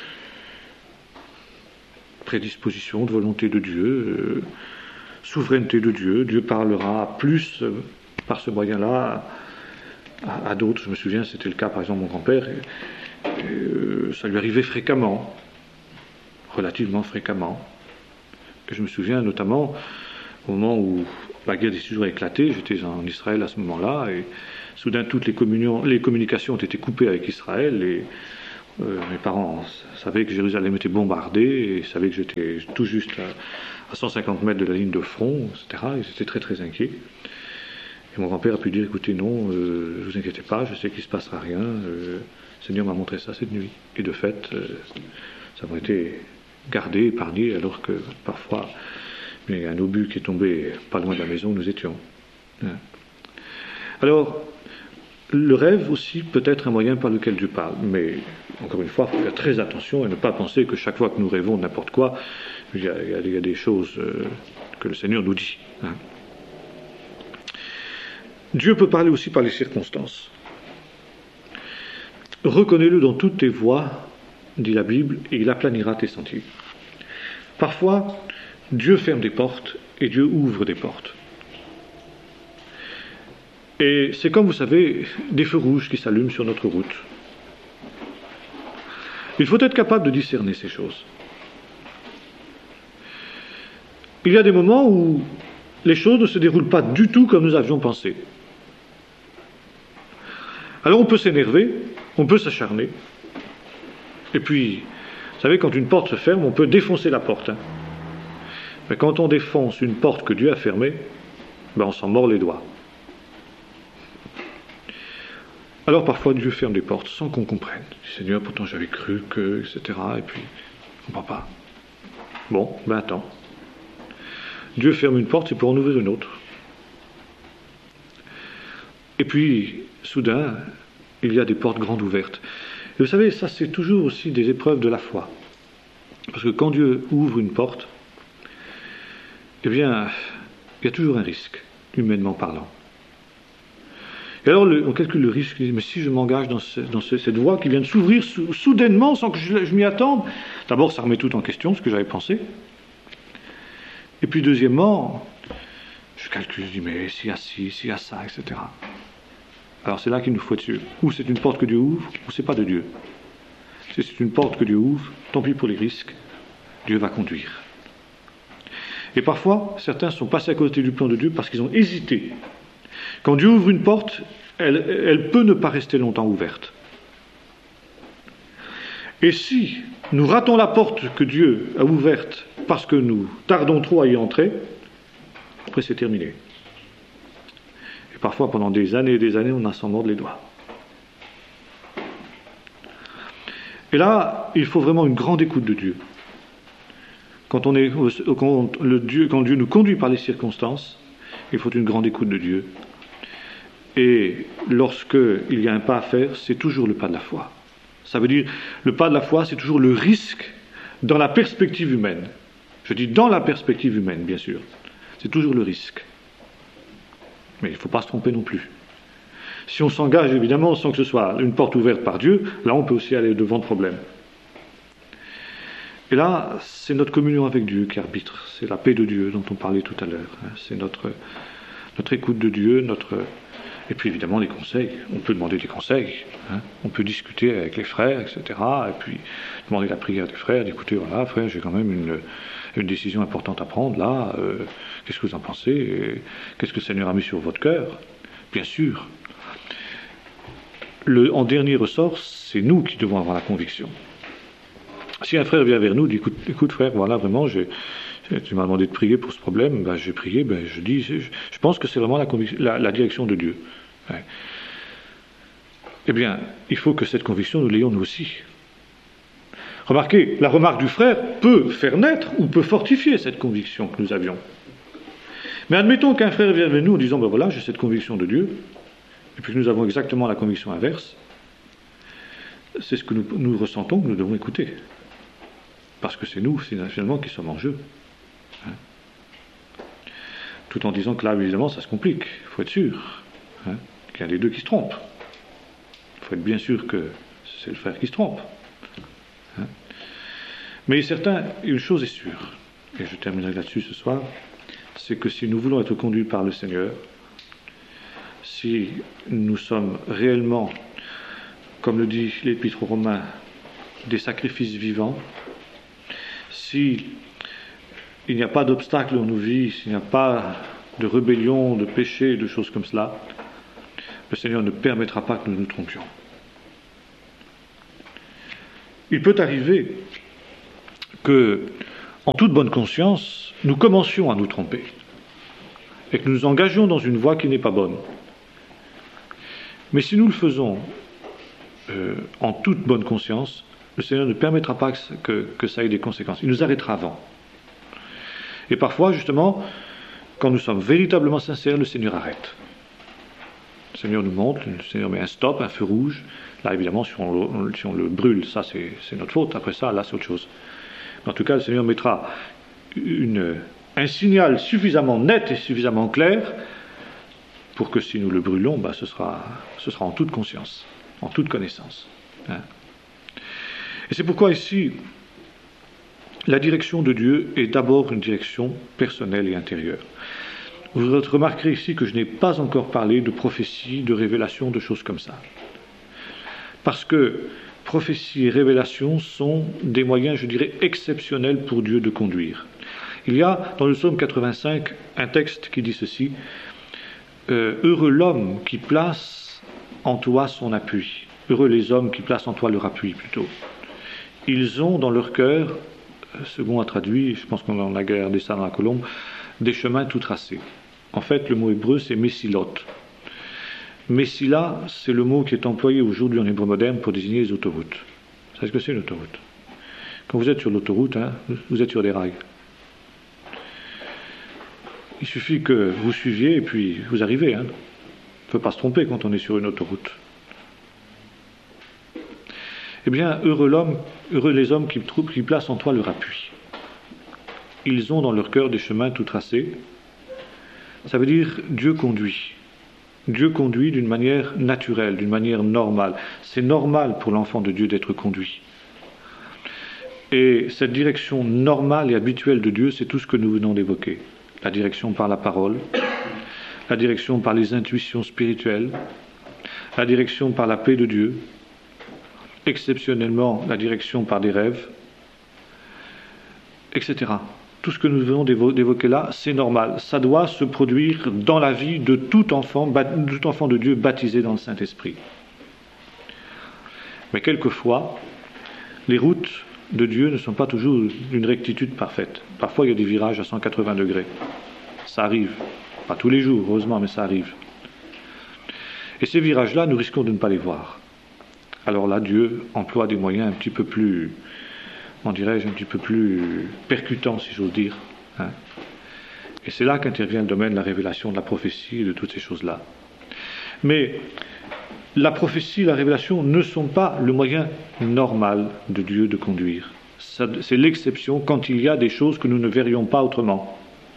prédisposition, de volonté de Dieu, euh, souveraineté de Dieu. Dieu parlera plus euh, par ce moyen-là à, à d'autres. Je me souviens, c'était le cas par exemple de mon grand-père, et, et, euh, ça lui arrivait fréquemment, relativement fréquemment. Et je me souviens notamment au moment où la guerre des six jours a éclaté, j'étais en Israël à ce moment-là, et soudain toutes les, les communications ont été coupées avec Israël, et euh, mes parents savaient que Jérusalem était bombardée, et savaient que j'étais tout juste à, à cent cinquante mètres de la ligne de front, et cetera. Ils étaient très très inquiets. Et mon grand-père a pu dire, écoutez, non, euh, ne vous inquiétez pas, je sais qu'il ne se passera rien, euh, le Seigneur m'a montré ça cette nuit. Et de fait, euh, ça m'a été gardé, épargné, alors que parfois, il y a un obus qui est tombé pas loin de la maison où nous étions. Alors, le rêve aussi peut être un moyen par lequel Dieu parle, mais encore une fois, il faut faire très attention et ne pas penser que chaque fois que nous rêvons n'importe quoi, il y a, il y a, il y a des choses euh, que le Seigneur nous dit. Hein. Dieu peut parler aussi par les circonstances. Reconnais-le dans toutes tes voies, dit la Bible, et il aplanira tes sentiers. Parfois, Dieu ferme des portes et Dieu ouvre des portes. Et c'est comme, vous savez, des feux rouges qui s'allument sur notre route. Il faut être capable de discerner ces choses. Il y a des moments où les choses ne se déroulent pas du tout comme nous avions pensé. Alors on peut s'énerver, on peut s'acharner. Et puis, vous savez, quand une porte se ferme, on peut défoncer la porte. Hein. Mais quand on défonce une porte que Dieu a fermée, ben on s'en mord les doigts. Alors parfois Dieu ferme des portes sans qu'on comprenne. Seigneur, pourtant j'avais cru que, et cetera. Et puis, on ne comprend pas. Bon, ben attends. Dieu ferme une porte, c'est pour en ouvrir une autre. Et puis, soudain, il y a des portes grandes ouvertes. Et vous savez, ça c'est toujours aussi des épreuves de la foi. Parce que quand Dieu ouvre une porte, eh bien, il y a toujours un risque, humainement parlant. Et alors, le, on calcule le risque, mais si je m'engage dans, ce, dans ce, cette voie qui vient de s'ouvrir sou, soudainement, sans que je, je m'y attende, d'abord, ça remet tout en question, ce que j'avais pensé. Et puis, deuxièmement, je calcule, je dis, mais s'il y a ci, s'il y a ça, et cetera. Alors, c'est là qu'il nous faut être sûr. Ou c'est une porte que Dieu ouvre, ou c'est pas de Dieu. Si c'est une porte que Dieu ouvre, tant pis pour les risques, Dieu va conduire. Et parfois, certains sont passés à côté du plan de Dieu parce qu'ils ont hésité. Quand Dieu ouvre une porte, elle, elle peut ne pas rester longtemps ouverte. Et si nous ratons la porte que Dieu a ouverte parce que nous tardons trop à y entrer, après c'est terminé. Et parfois, pendant des années et des années, on a s'en mordre les doigts. Et là, il faut vraiment une grande écoute de Dieu. Quand, on est, quand, le Dieu, quand Dieu nous conduit par les circonstances, il faut une grande écoute de Dieu. Et lorsqu'il y a un pas à faire, c'est toujours le pas de la foi. Ça veut dire, le pas de la foi, c'est toujours le risque dans la perspective humaine. Je dis dans la perspective humaine, bien sûr. C'est toujours le risque. Mais il ne faut pas se tromper non plus. Si on s'engage, évidemment, sans que ce soit une porte ouverte par Dieu, là, on peut aussi aller devant le problème. Et là, c'est notre communion avec Dieu qui arbitre. C'est la paix de Dieu dont on parlait tout à l'heure. C'est notre, notre écoute de Dieu, notre... Et puis évidemment les conseils. On peut demander des conseils. Hein. On peut discuter avec les frères, et cetera. Et puis demander la prière des frères, d'écouter, voilà, frère, j'ai quand même une, une décision importante à prendre là. Euh, qu'est-ce que vous en pensez? Et qu'est-ce que le Seigneur a mis sur votre cœur? Bien sûr. Le, en dernier ressort, c'est nous qui devons avoir la conviction. Si un frère vient vers nous, dit écoute, écoute frère, voilà, vraiment, j'ai, tu m'as demandé de prier pour ce problème, ben, j'ai prié, ben, je dis, je, je pense que c'est vraiment la, la, la direction de Dieu. Ouais. Eh bien, il faut que cette conviction, nous l'ayons nous aussi. Remarquez, la remarque du frère peut faire naître ou peut fortifier cette conviction que nous avions. Mais admettons qu'un frère vienne vers nous en disant, ben voilà, j'ai cette conviction de Dieu, et puis que nous avons exactement la conviction inverse, c'est ce que nous, nous ressentons que nous devons écouter. Parce que c'est nous, finalement, qui sommes en jeu. Hein. Tout en disant que là, évidemment, ça se complique. Il faut être sûr hein, qu'il y a les deux qui se trompent. Il faut être bien sûr que c'est le frère qui se trompe. Hein. Mais certain, une chose est sûre, et je terminerai là-dessus ce soir, c'est que si nous voulons être conduits par le Seigneur, si nous sommes réellement, comme le dit l'Épître aux Romains, des sacrifices vivants, si il n'y a pas d'obstacle dans nos vies, s'il n'y a pas de rébellion, de péché, de choses comme cela, le Seigneur ne permettra pas que nous nous trompions. Il peut arriver que, en toute bonne conscience, nous commencions à nous tromper et que nous nous engagions dans une voie qui n'est pas bonne. Mais si nous le faisons euh, en toute bonne conscience, le Seigneur ne permettra pas que, que, que ça ait des conséquences. Il nous arrêtera avant. Et parfois, justement, quand nous sommes véritablement sincères, le Seigneur arrête. Le Seigneur nous montre, le Seigneur met un stop, un feu rouge. Là, évidemment, si on, si on le brûle, ça c'est, c'est notre faute. Après ça, là, c'est autre chose. Mais en tout cas, le Seigneur mettra une, un signal suffisamment net et suffisamment clair pour que si nous le brûlons, bah, ce sera, ce sera en toute conscience, en toute connaissance. Hein. Et c'est pourquoi ici, la direction de Dieu est d'abord une direction personnelle et intérieure. Vous remarquerez ici que je n'ai pas encore parlé de prophétie, de révélation, de choses comme ça. Parce que prophétie et révélation sont des moyens, je dirais, exceptionnels pour Dieu de conduire. Il y a dans le psaume quatre-vingt-cinq un texte qui dit ceci, euh, « Heureux l'homme qui place en toi son appui. Heureux les hommes qui placent en toi leur appui, plutôt. Ils ont dans leur cœur, second a traduit, je pense qu'on a gardé ça dans la colombe, des chemins tout tracés. » En fait, le mot hébreu, c'est « messilot ». Messila, c'est le mot qui est employé aujourd'hui en hébreu moderne pour désigner les autoroutes. Vous savez ce que c'est une autoroute? Quand vous êtes sur l'autoroute, hein, vous êtes sur des rails. Il suffit que vous suiviez et puis vous arrivez. Hein. On ne peut pas se tromper quand on est sur une autoroute. Eh bien, heureux l'homme, heureux les hommes qui, qui placent en toi leur appui. Ils ont dans leur cœur des chemins tout tracés. Ça veut dire Dieu conduit. Dieu conduit d'une manière naturelle, d'une manière normale. C'est normal pour l'enfant de Dieu d'être conduit. Et cette direction normale et habituelle de Dieu, c'est tout ce que nous venons d'évoquer. La direction par la parole, la direction par les intuitions spirituelles, la direction par la paix de Dieu, exceptionnellement la direction par des rêves, et cetera. Tout ce que nous venons d'évoquer là, c'est normal. Ça doit se produire dans la vie de tout enfant, tout enfant de Dieu baptisé dans le Saint-Esprit. Mais quelquefois, les routes de Dieu ne sont pas toujours d'une rectitude parfaite. Parfois, il y a des virages à cent quatre-vingts degrés. Ça arrive. Pas tous les jours, heureusement, mais ça arrive. Et ces virages-là, nous risquons de ne pas les voir. Alors là, Dieu emploie des moyens un petit peu plus... on dirais-je, un petit peu plus percutant, si j'ose dire. Hein. Et c'est là qu'intervient le domaine de la révélation, de la prophétie et de toutes ces choses-là. Mais la prophétie et la révélation ne sont pas le moyen normal de Dieu de conduire. Ça, c'est l'exception quand il y a des choses que nous ne verrions pas autrement.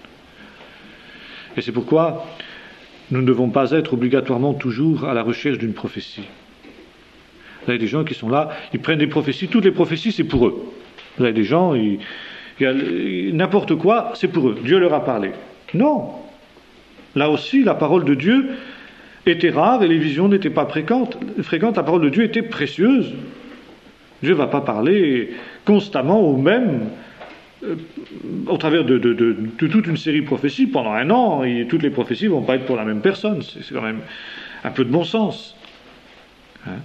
Et c'est pourquoi nous ne devons pas être obligatoirement toujours à la recherche d'une prophétie. Vous avez des gens qui sont là, ils prennent des prophéties, toutes les prophéties c'est pour eux. Vous avez des gens, ils, ils, n'importe quoi, c'est pour eux. Dieu leur a parlé. Non. Là aussi, la parole de Dieu était rare et les visions n'étaient pas fréquentes. fréquentes. La parole de Dieu était précieuse. Dieu ne va pas parler constamment au même, euh, au travers de, de, de, de toute une série de prophéties pendant un an. Et toutes les prophéties ne vont pas être pour la même personne. C'est, c'est quand même un peu de bon sens. Hein?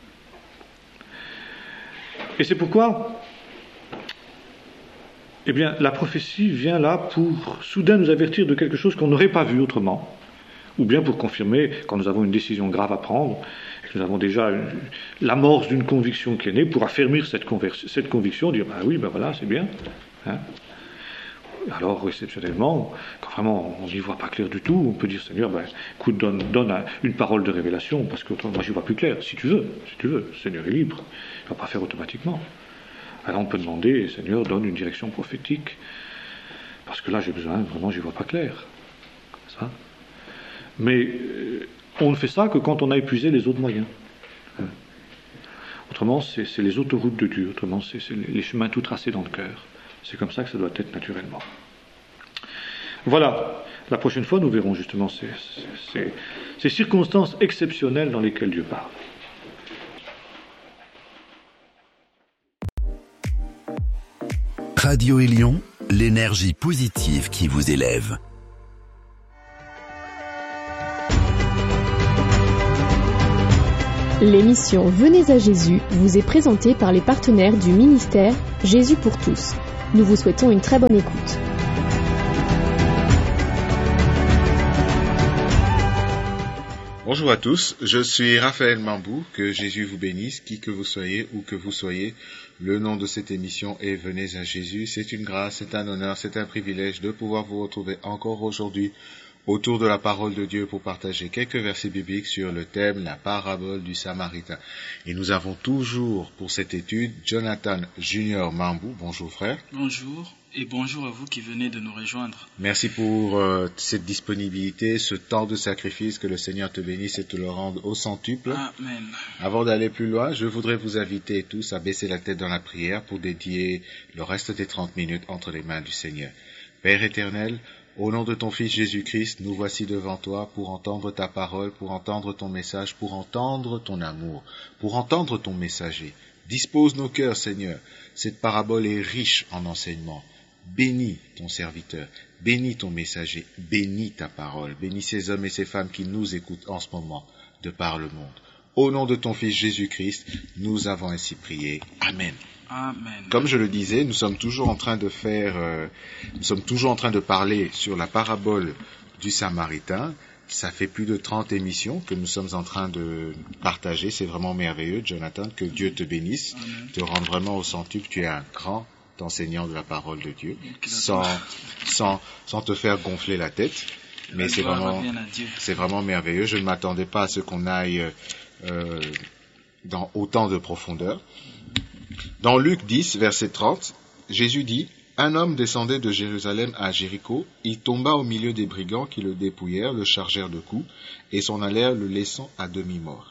Et c'est pourquoi... Eh bien, la prophétie vient là pour soudain nous avertir de quelque chose qu'on n'aurait pas vu autrement, ou bien pour confirmer quand nous avons une décision grave à prendre, et que nous avons déjà une, l'amorce d'une conviction qui est née, pour affermir cette, conver- cette conviction, dire bah oui, ben voilà, c'est bien. Hein. Alors, exceptionnellement, quand vraiment on n'y voit pas clair du tout, on peut dire Seigneur, ben, écoute, donne, donne un, une parole de révélation, parce que moi j'y vois plus clair, si tu veux, si tu veux, le Seigneur est libre, il ne va pas faire automatiquement. Alors on peut demander, Seigneur, donne une direction prophétique, parce que là j'ai besoin, vraiment j'y vois pas clair. Ça. Mais euh, on ne fait ça que quand on a épuisé les autres moyens. Hein. Autrement, c'est, c'est les autoroutes de Dieu, autrement c'est, c'est les chemins tout tracés dans le cœur. C'est comme ça que ça doit être naturellement. Voilà. La prochaine fois, nous verrons justement ces, ces, ces circonstances exceptionnelles dans lesquelles Dieu parle. Radio Élion, l'énergie positive qui vous élève. L'émission Venez à Jésus vous est présentée par les partenaires du ministère Jésus pour tous. Nous vous souhaitons une très bonne écoute. Bonjour à tous, je suis Raphaël Mambou, que Jésus vous bénisse, qui que vous soyez, où que vous soyez. Le nom de cette émission est Venez à Jésus. C'est une grâce, c'est un honneur, c'est un privilège de pouvoir vous retrouver encore aujourd'hui autour de la parole de Dieu pour partager quelques versets bibliques sur le thème, la parabole du Samaritain. Et nous avons toujours pour cette étude Jonathan Junior Mambou. Bonjour frère. Bonjour et bonjour à vous qui venez de nous rejoindre. Merci pour euh, cette disponibilité, ce temps de sacrifice, que le Seigneur te bénisse et te le rende au centuple. Amen. Avant d'aller plus loin, je voudrais vous inviter tous à baisser la tête dans la prière pour dédier le reste des trente minutes entre les mains du Seigneur. Père éternel, au nom de ton Fils Jésus-Christ, nous voici devant toi pour entendre ta parole, pour entendre ton message, pour entendre ton amour, pour entendre ton messager. Dispose nos cœurs, Seigneur. Cette parabole est riche en enseignements. Bénis ton serviteur, bénis ton messager, bénis ta parole, bénis ces hommes et ces femmes qui nous écoutent en ce moment de par le monde. Au nom de ton Fils Jésus-Christ, nous avons ainsi prié. Amen. Amen. Comme je le disais, nous sommes toujours en train de faire, euh, nous sommes toujours en train de parler sur la parabole du Samaritain. Ça fait plus de trente émissions que nous sommes en train de partager. C'est vraiment merveilleux, Jonathan, que Dieu te bénisse, Amen. te rende vraiment au centuple. Tu es un grand enseignant de la parole de Dieu, sans, sans, sans te faire gonfler la tête. Mais La c'est gloire vraiment, revient à Dieu. c'est vraiment merveilleux. Je ne m'attendais pas à ce qu'on aille euh, dans autant de profondeur. Dans Luc dix, verset trente, Jésus dit, « Un homme descendait de Jérusalem à Jéricho, il tomba au milieu des brigands qui le dépouillèrent, le chargèrent de coups, et s'en allèrent le laissant à demi-mort.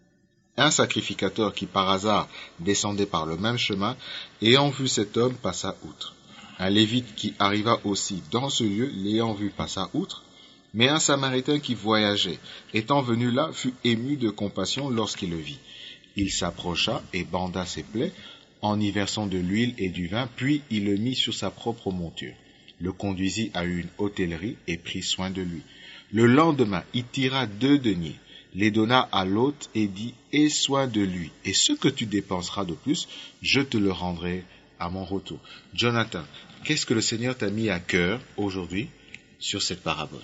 Un sacrificateur qui par hasard descendait par le même chemin, ayant vu cet homme, passa outre. Un lévite qui arriva aussi dans ce lieu, l'ayant vu, passa outre. Mais un Samaritain qui voyageait, étant venu là, fut ému de compassion lorsqu'il le vit. Il s'approcha et banda ses plaies, en y versant de l'huile et du vin, puis il le mit sur sa propre monture, le conduisit à une hôtellerie et prit soin de lui. Le lendemain, il tira deux deniers, les donna à l'hôte et dit, « Aie soin de lui, et ce que tu dépenseras de plus, je te le rendrai à mon retour. » Jonathan, qu'est-ce que le Seigneur t'a mis à cœur aujourd'hui sur cette parabole?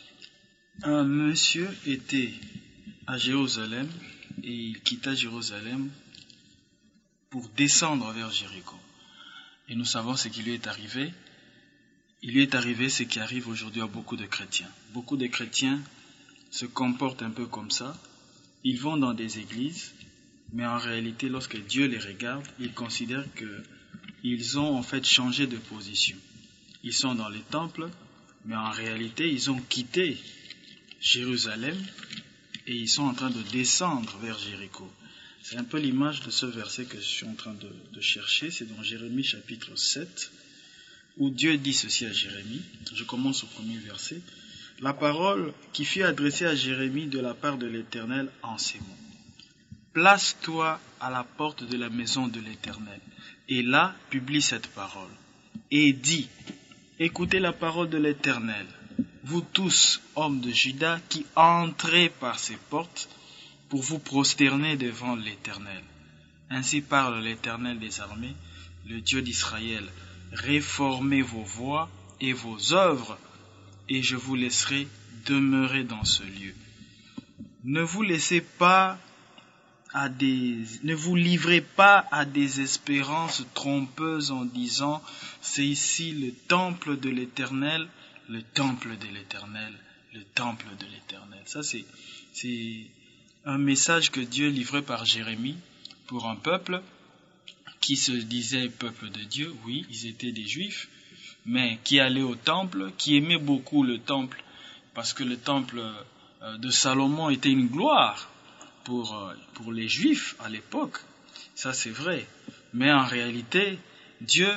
Un monsieur était à Jérusalem et il quitta Jérusalem pour descendre vers Jéricho. Et nous savons ce qui lui est arrivé. Il lui est arrivé ce qui arrive aujourd'hui à beaucoup de chrétiens. Beaucoup de chrétiens se comportent un peu comme ça. Ils vont dans des églises, mais en réalité, lorsque Dieu les regarde, il considère qu'ils ont en fait changé de position. Ils sont dans les temples, mais en réalité, ils ont quitté Jérusalem et ils sont en train de descendre vers Jéricho. C'est un peu l'image de ce verset que je suis en train de, de chercher. C'est dans Jérémie chapitre sept, où Dieu dit ceci à Jérémie. Je commence au premier verset. La parole qui fut adressée à Jérémie de la part de l'Éternel en ces mots. Place-toi à la porte de la maison de l'Éternel, et là publie cette parole. Et dis, écoutez la parole de l'Éternel, vous tous, hommes de Juda, qui entrez par ces portes, pour vous prosterner devant l'Éternel. Ainsi parle l'Éternel des armées, le Dieu d'Israël. Réformez vos voies et vos œuvres, et je vous laisserai demeurer dans ce lieu. Ne vous laissez pas à des, ne vous livrez pas à des espérances trompeuses en disant, c'est ici le temple de l'Éternel, le temple de l'Éternel, le temple de l'Éternel. Ça c'est, c'est un message que Dieu livrait par Jérémie pour un peuple qui se disait peuple de Dieu. Oui, ils étaient des Juifs, mais qui allaient au temple, qui aimaient beaucoup le temple, parce que le temple de Salomon était une gloire pour, pour les Juifs à l'époque. Ça c'est vrai. Mais en réalité, Dieu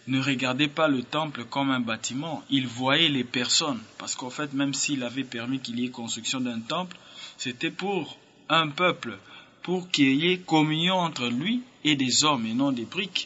ne regardait pas le temple comme un bâtiment, il voyait les personnes. Parce qu'en fait, même s'il avait permis qu'il y ait construction d'un temple, c'était pour un peuple, pour qu'il y ait communion entre lui et des hommes et non des briques.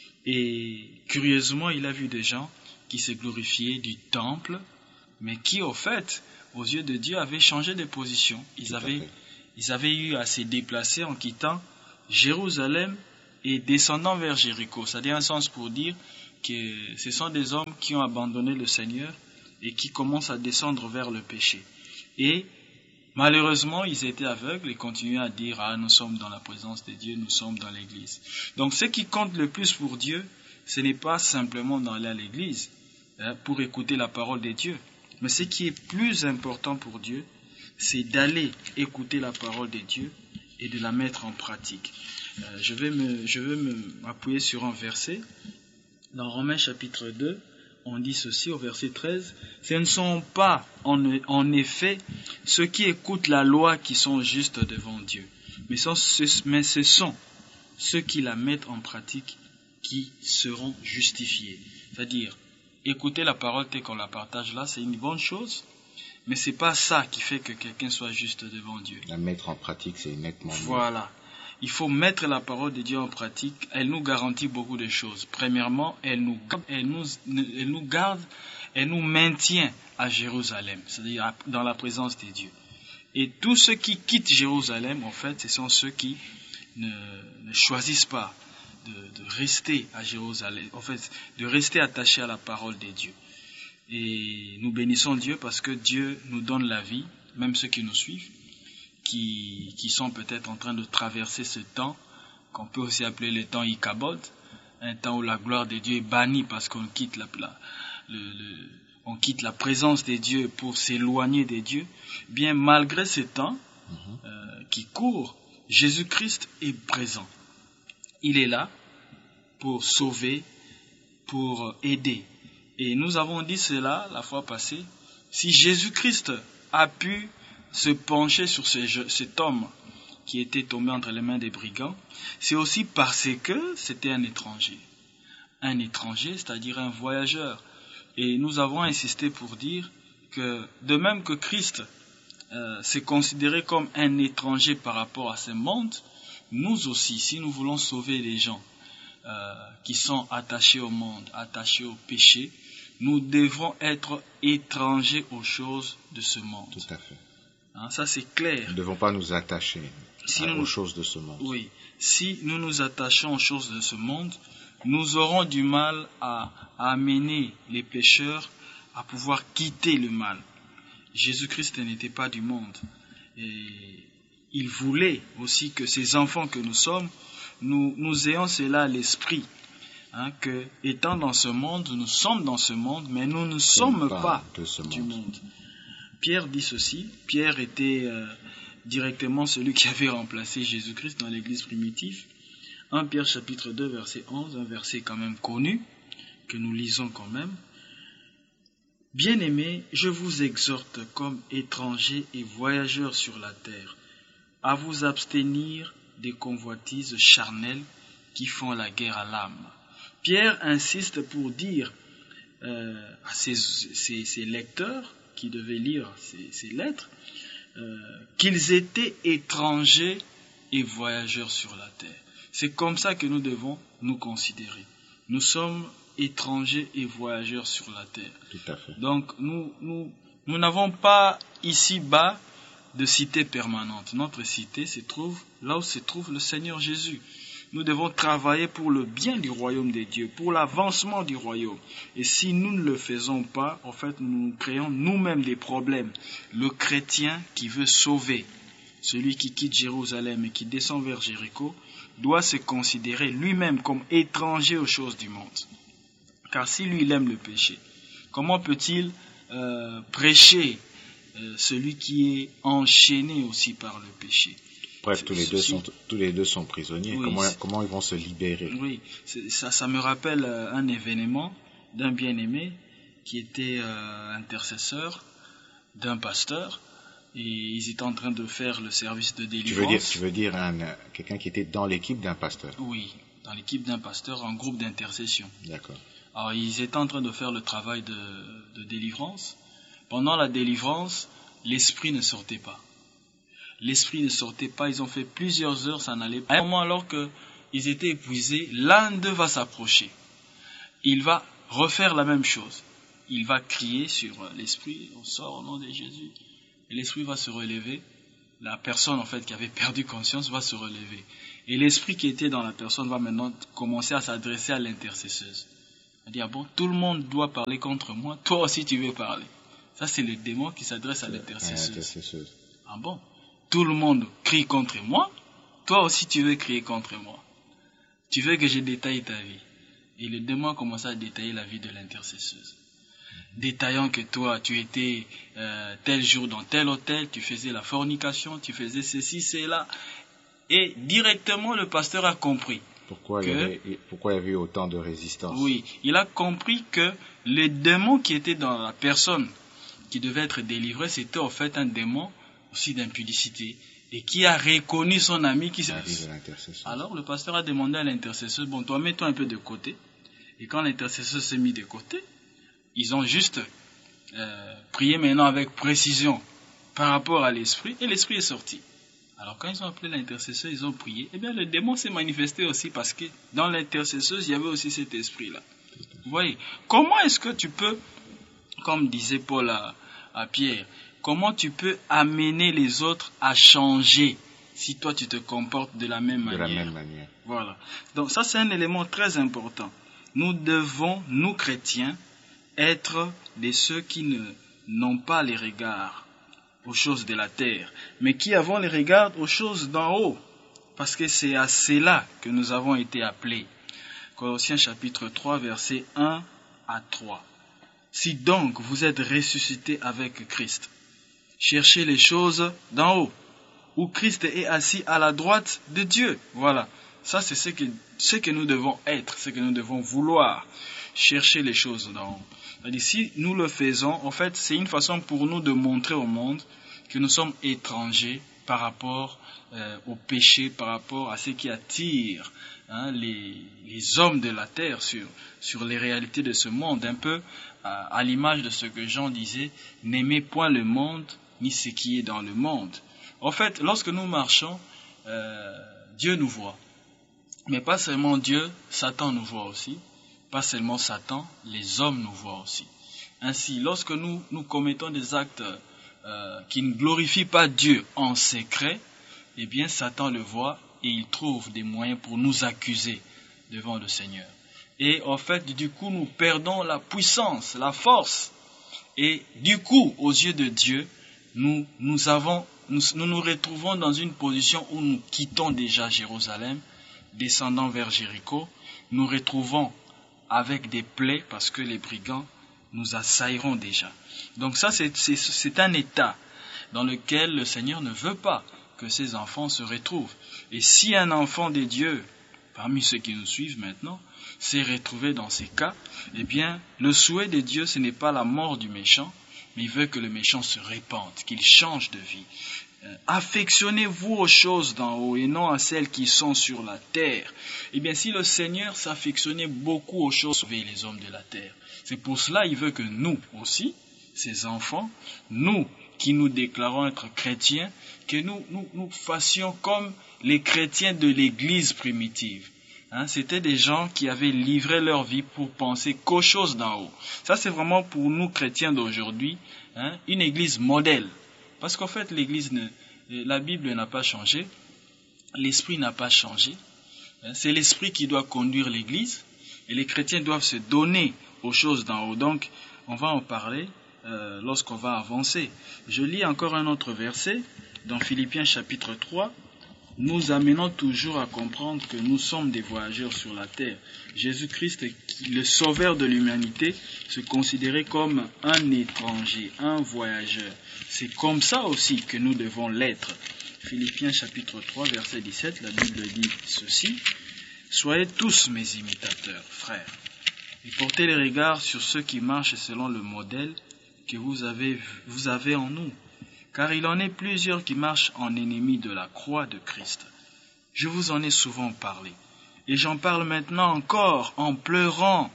Et curieusement, il a vu des gens qui se glorifiaient du temple, mais qui, au fait, aux yeux de Dieu, avaient changé de position. Ils avaient, ils avaient eu à se déplacer en quittant Jérusalem et descendant vers Jéricho. C'est-à-dire un sens pour dire que ce sont des hommes qui ont abandonné le Seigneur et qui commencent à descendre vers le péché. Et malheureusement, ils étaient aveugles et continuaient à dire « Ah, nous sommes dans la présence de Dieu, nous sommes dans l'église. » Donc, ce qui compte le plus pour Dieu, ce n'est pas simplement d'aller à l'église hein, pour écouter la parole de Dieu. Mais ce qui est plus important pour Dieu, c'est d'aller écouter la parole de Dieu et de la mettre en pratique. Euh, je vais me, je vais m'appuyer sur un verset. Dans Romains chapitre deux, on dit ceci au verset treize. « Ce ne sont pas en, en effet ceux qui écoutent la loi qui sont justes devant Dieu, mais, sont, mais ce sont ceux qui la mettent en pratique qui seront justifiés. » C'est-à-dire, écouter la parole telle qu'on la partage là, c'est une bonne chose, mais c'est pas ça qui fait que quelqu'un soit juste devant Dieu. La mettre en pratique, c'est nettement mieux. Voilà. Il faut mettre la parole de Dieu en pratique. Elle nous garantit beaucoup de choses. Premièrement, elle nous, elle nous, elle nous garde, elle nous maintient à Jérusalem, c'est-à-dire dans la présence de Dieu. Et tous ceux qui quittent Jérusalem, en fait, ce sont ceux qui ne, ne choisissent pas de, de rester à Jérusalem, en fait, de rester attachés à la parole de Dieu. Et nous bénissons Dieu parce que Dieu nous donne la vie, même ceux qui nous suivent, qui, qui sont peut-être en train de traverser ce temps, qu'on peut aussi appeler le temps Ichabod, un temps où la gloire de Dieu est bannie parce qu'on quitte la, la, le, le, on quitte la présence de Dieu pour s'éloigner de Dieu. Bien, malgré ce temps euh, qui court, Jésus-Christ est présent. Il est là pour sauver, pour aider. Et nous avons dit cela la fois passée. Si Jésus-Christ a pu se pencher sur ce, cet homme qui était tombé entre les mains des brigands, c'est aussi parce que c'était un étranger. Un étranger, c'est-à-dire un voyageur. Et nous avons insisté pour dire que, de même que Christ euh, s'est considéré comme un étranger par rapport à ce monde, nous aussi, si nous voulons sauver les gens euh, qui sont attachés au monde, attachés au péché, nous devons être étrangers aux choses de ce monde. Tout à fait. Hein, ça c'est clair. Nous ne devons pas nous attacher si à, nous, aux choses de ce monde. Oui. Si nous nous attachons aux choses de ce monde, nous aurons du mal à, à amener les pécheurs à pouvoir quitter le mal. Jésus-Christ n'était pas du monde. Et il voulait aussi que ces enfants que nous sommes, nous, nous ayons cela à l'esprit. Hein, que, étant dans ce monde, nous sommes dans ce monde, mais nous ne sommes pas, pas de ce du monde. monde. Pierre dit ceci. Pierre était euh, directement celui qui avait remplacé Jésus-Christ dans l'église primitive. un Pierre chapitre deux, verset onze, un verset quand même connu, que nous lisons quand même. « Bien-aimés, je vous exhorte comme étrangers et voyageurs sur la terre, à vous abstenir des convoitises charnelles qui font la guerre à l'âme. » Pierre insiste pour dire euh, à ses, ses, ses lecteurs qui devaient lire ces, ces lettres euh, qu'ils étaient étrangers et voyageurs sur la terre. C'est comme ça que nous devons nous considérer. Nous sommes étrangers et voyageurs sur la terre. Tout à fait. Donc nous nous nous n'avons pas ici-bas de cité permanente. Notre cité se trouve là où se trouve le Seigneur Jésus. Nous devons travailler pour le bien du royaume de Dieu, pour l'avancement du royaume. Et si nous ne le faisons pas, en fait, nous créons nous-mêmes des problèmes. Le chrétien qui veut sauver, celui qui quitte Jérusalem et qui descend vers Jéricho, doit se considérer lui-même comme étranger aux choses du monde. Car si lui, il aime le péché, comment peut-il euh, prêcher euh, celui qui est enchaîné aussi par le péché? Bref, tous les, deux sont, tous les deux sont prisonniers. Oui, comment, comment ils vont se libérer? Oui, ça, ça me rappelle euh, un événement d'un bien-aimé qui était euh, intercesseur d'un pasteur. Et ils étaient en train de faire le service de délivrance. Tu veux dire, tu veux dire un, quelqu'un qui était dans l'équipe d'un pasteur? Oui, dans l'équipe d'un pasteur, en groupe d'intercession. D'accord. Alors, ils étaient en train de faire le travail de, de délivrance. Pendant la délivrance, l'esprit ne sortait pas. L'esprit ne sortait pas, ils ont fait plusieurs heures, ça n'allait pas. À un moment, alors qu'ils étaient épuisés, l'un d'eux va s'approcher. Il va refaire la même chose. Il va crier sur l'esprit, on sort au nom de Jésus. Et l'esprit va se relever. La personne, en fait, qui avait perdu conscience va se relever. Et l'esprit qui était dans la personne va maintenant commencer à s'adresser à l'intercesseuse. Il va dire, bon, tout le monde doit parler contre moi, toi aussi tu veux parler. Ça, c'est le démon qui s'adresse à l'intercesseuse. Ah bon? Tout le monde crie contre moi, toi aussi tu veux crier contre moi. Tu veux que je détaille ta vie. Et le démon commence à détailler la vie de l'intercesseuse. Détaillant que toi, tu étais euh, tel jour dans tel hôtel, tu faisais la fornication, tu faisais ceci, cela. Et directement, le pasteur a compris. Pourquoi, que, il y avait, pourquoi il y avait autant de résistance? Oui, il a compris que le démon qui était dans la personne qui devait être délivrée, c'était en fait un démon aussi d'impudicité. Et qui a reconnu son ami qui s'est... Alors le pasteur a demandé à l'intercesseur, bon, toi mets-toi un peu de côté. Et quand l'intercesseur s'est mis de côté, ils ont juste euh, prié maintenant avec précision par rapport à l'esprit, et l'esprit est sorti. Alors quand ils ont appelé l'intercesseur, ils ont prié, et bien le démon s'est manifesté aussi parce que dans l'intercesseuse, il y avait aussi cet esprit-là. Vous voyez, comment est-ce que tu peux, comme disait Paul à, à Pierre, comment tu peux amener les autres à changer si toi tu te comportes de la même manière? De la même manière. Voilà. Donc ça c'est un élément très important. Nous devons, nous chrétiens, être de ceux qui ne, n'ont pas les regards aux choses de la terre, mais qui avons les regards aux choses d'en haut. Parce que c'est à cela que nous avons été appelés. Colossiens chapitre trois, versets un à trois. Si donc vous êtes ressuscités avec Christ, cherchez les choses d'en haut, où Christ est assis à la droite de Dieu. Voilà. Ça, c'est ce que, ce que nous devons être, ce que nous devons vouloir. Chercher les choses d'en haut. C'est-à-dire, si nous le faisons, en fait, c'est une façon pour nous de montrer au monde que nous sommes étrangers par rapport euh, au péché, par rapport à ce qui attire hein, les, les hommes de la terre sur, sur les réalités de ce monde. Un peu à, à l'image de ce que Jean disait, n'aimez point le monde, ni ce qui est dans le monde. En fait, lorsque nous marchons, euh, Dieu nous voit. Mais pas seulement Dieu, Satan nous voit aussi. Pas seulement Satan, les hommes nous voient aussi. Ainsi, lorsque nous, nous commettons des actes euh, qui ne glorifient pas Dieu en secret, eh bien Satan le voit et il trouve des moyens pour nous accuser devant le Seigneur. Et en fait, du coup, nous perdons la puissance, la force. Et du coup, aux yeux de Dieu, nous nous, avons, nous, nous nous retrouvons dans une position où nous quittons déjà Jérusalem, descendant vers Jéricho, nous retrouvons avec des plaies parce que les brigands nous assailleront déjà. Donc ça, c'est, c'est, c'est un état dans lequel le Seigneur ne veut pas que ses enfants se retrouvent. Et si un enfant de Dieu, parmi ceux qui nous suivent maintenant, s'est retrouvé dans ces cas, eh bien, le souhait de Dieu, ce n'est pas la mort du méchant, mais il veut que le méchant se répande, qu'il change de vie. Euh, affectionnez-vous aux choses d'en haut et non à celles qui sont sur la terre. Eh bien, si le Seigneur s'affectionnait beaucoup aux choses, sauver les hommes de la terre. C'est pour cela qu'il veut que nous aussi, ses enfants, nous qui nous déclarons être chrétiens, que nous, nous, nous fassions comme les chrétiens de l'Église primitive. Hein, c'était des gens qui avaient livré leur vie pour penser qu'aux choses d'en haut. Ça, c'est vraiment pour nous chrétiens d'aujourd'hui, hein, une église modèle. Parce qu'en fait, l'église, ne, la Bible n'a pas changé, l'esprit n'a pas changé. Hein, c'est l'esprit qui doit conduire l'église, et les chrétiens doivent se donner aux choses d'en haut. Donc, on va en parler euh, lorsqu'on va avancer. Je lis encore un autre verset dans Philippiens chapitre trois. Nous amenons toujours à comprendre que nous sommes des voyageurs sur la terre. Jésus-Christ, le sauveur de l'humanité, se considérait comme un étranger, un voyageur. C'est comme ça aussi que nous devons l'être. Philippiens chapitre trois, verset dix-sept, la Bible dit ceci. « Soyez tous mes imitateurs, frères, et portez les regards sur ceux qui marchent selon le modèle que vous avez, vous avez en nous. Car il en est plusieurs qui marchent en ennemis de la croix de Christ. Je vous en ai souvent parlé, et j'en parle maintenant encore en pleurant.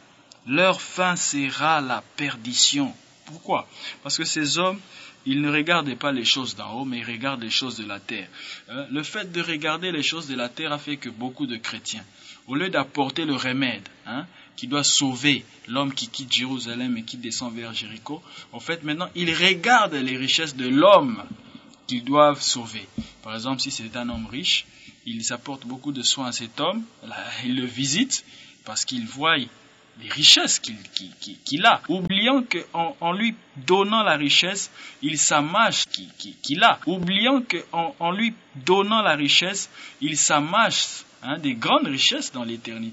leur fin sera la perdition. Pourquoi? Parce que ces hommes, ils ne regardaient pas les choses d'en haut, mais ils regardent les choses de la terre. Euh, le fait de regarder les choses de la terre a fait que beaucoup de chrétiens, au lieu d'apporter le remède, hein, qui doit sauver l'homme qui quitte Jérusalem et qui descend vers Jéricho, en fait, maintenant, ils regardent les richesses de l'homme qu'ils doivent sauver. Par exemple, si c'est un homme riche, ils apportent beaucoup de soins à cet homme, là, ils le visitent parce qu'ils voient les richesses qu'il, qu'il, qu'il a, oubliant qu'en en lui donnant la richesse, il s'amasse qu'il, qu'il a, oubliant qu'en en lui donnant la richesse, il s'amasse hein, des grandes richesses dans l'éternité.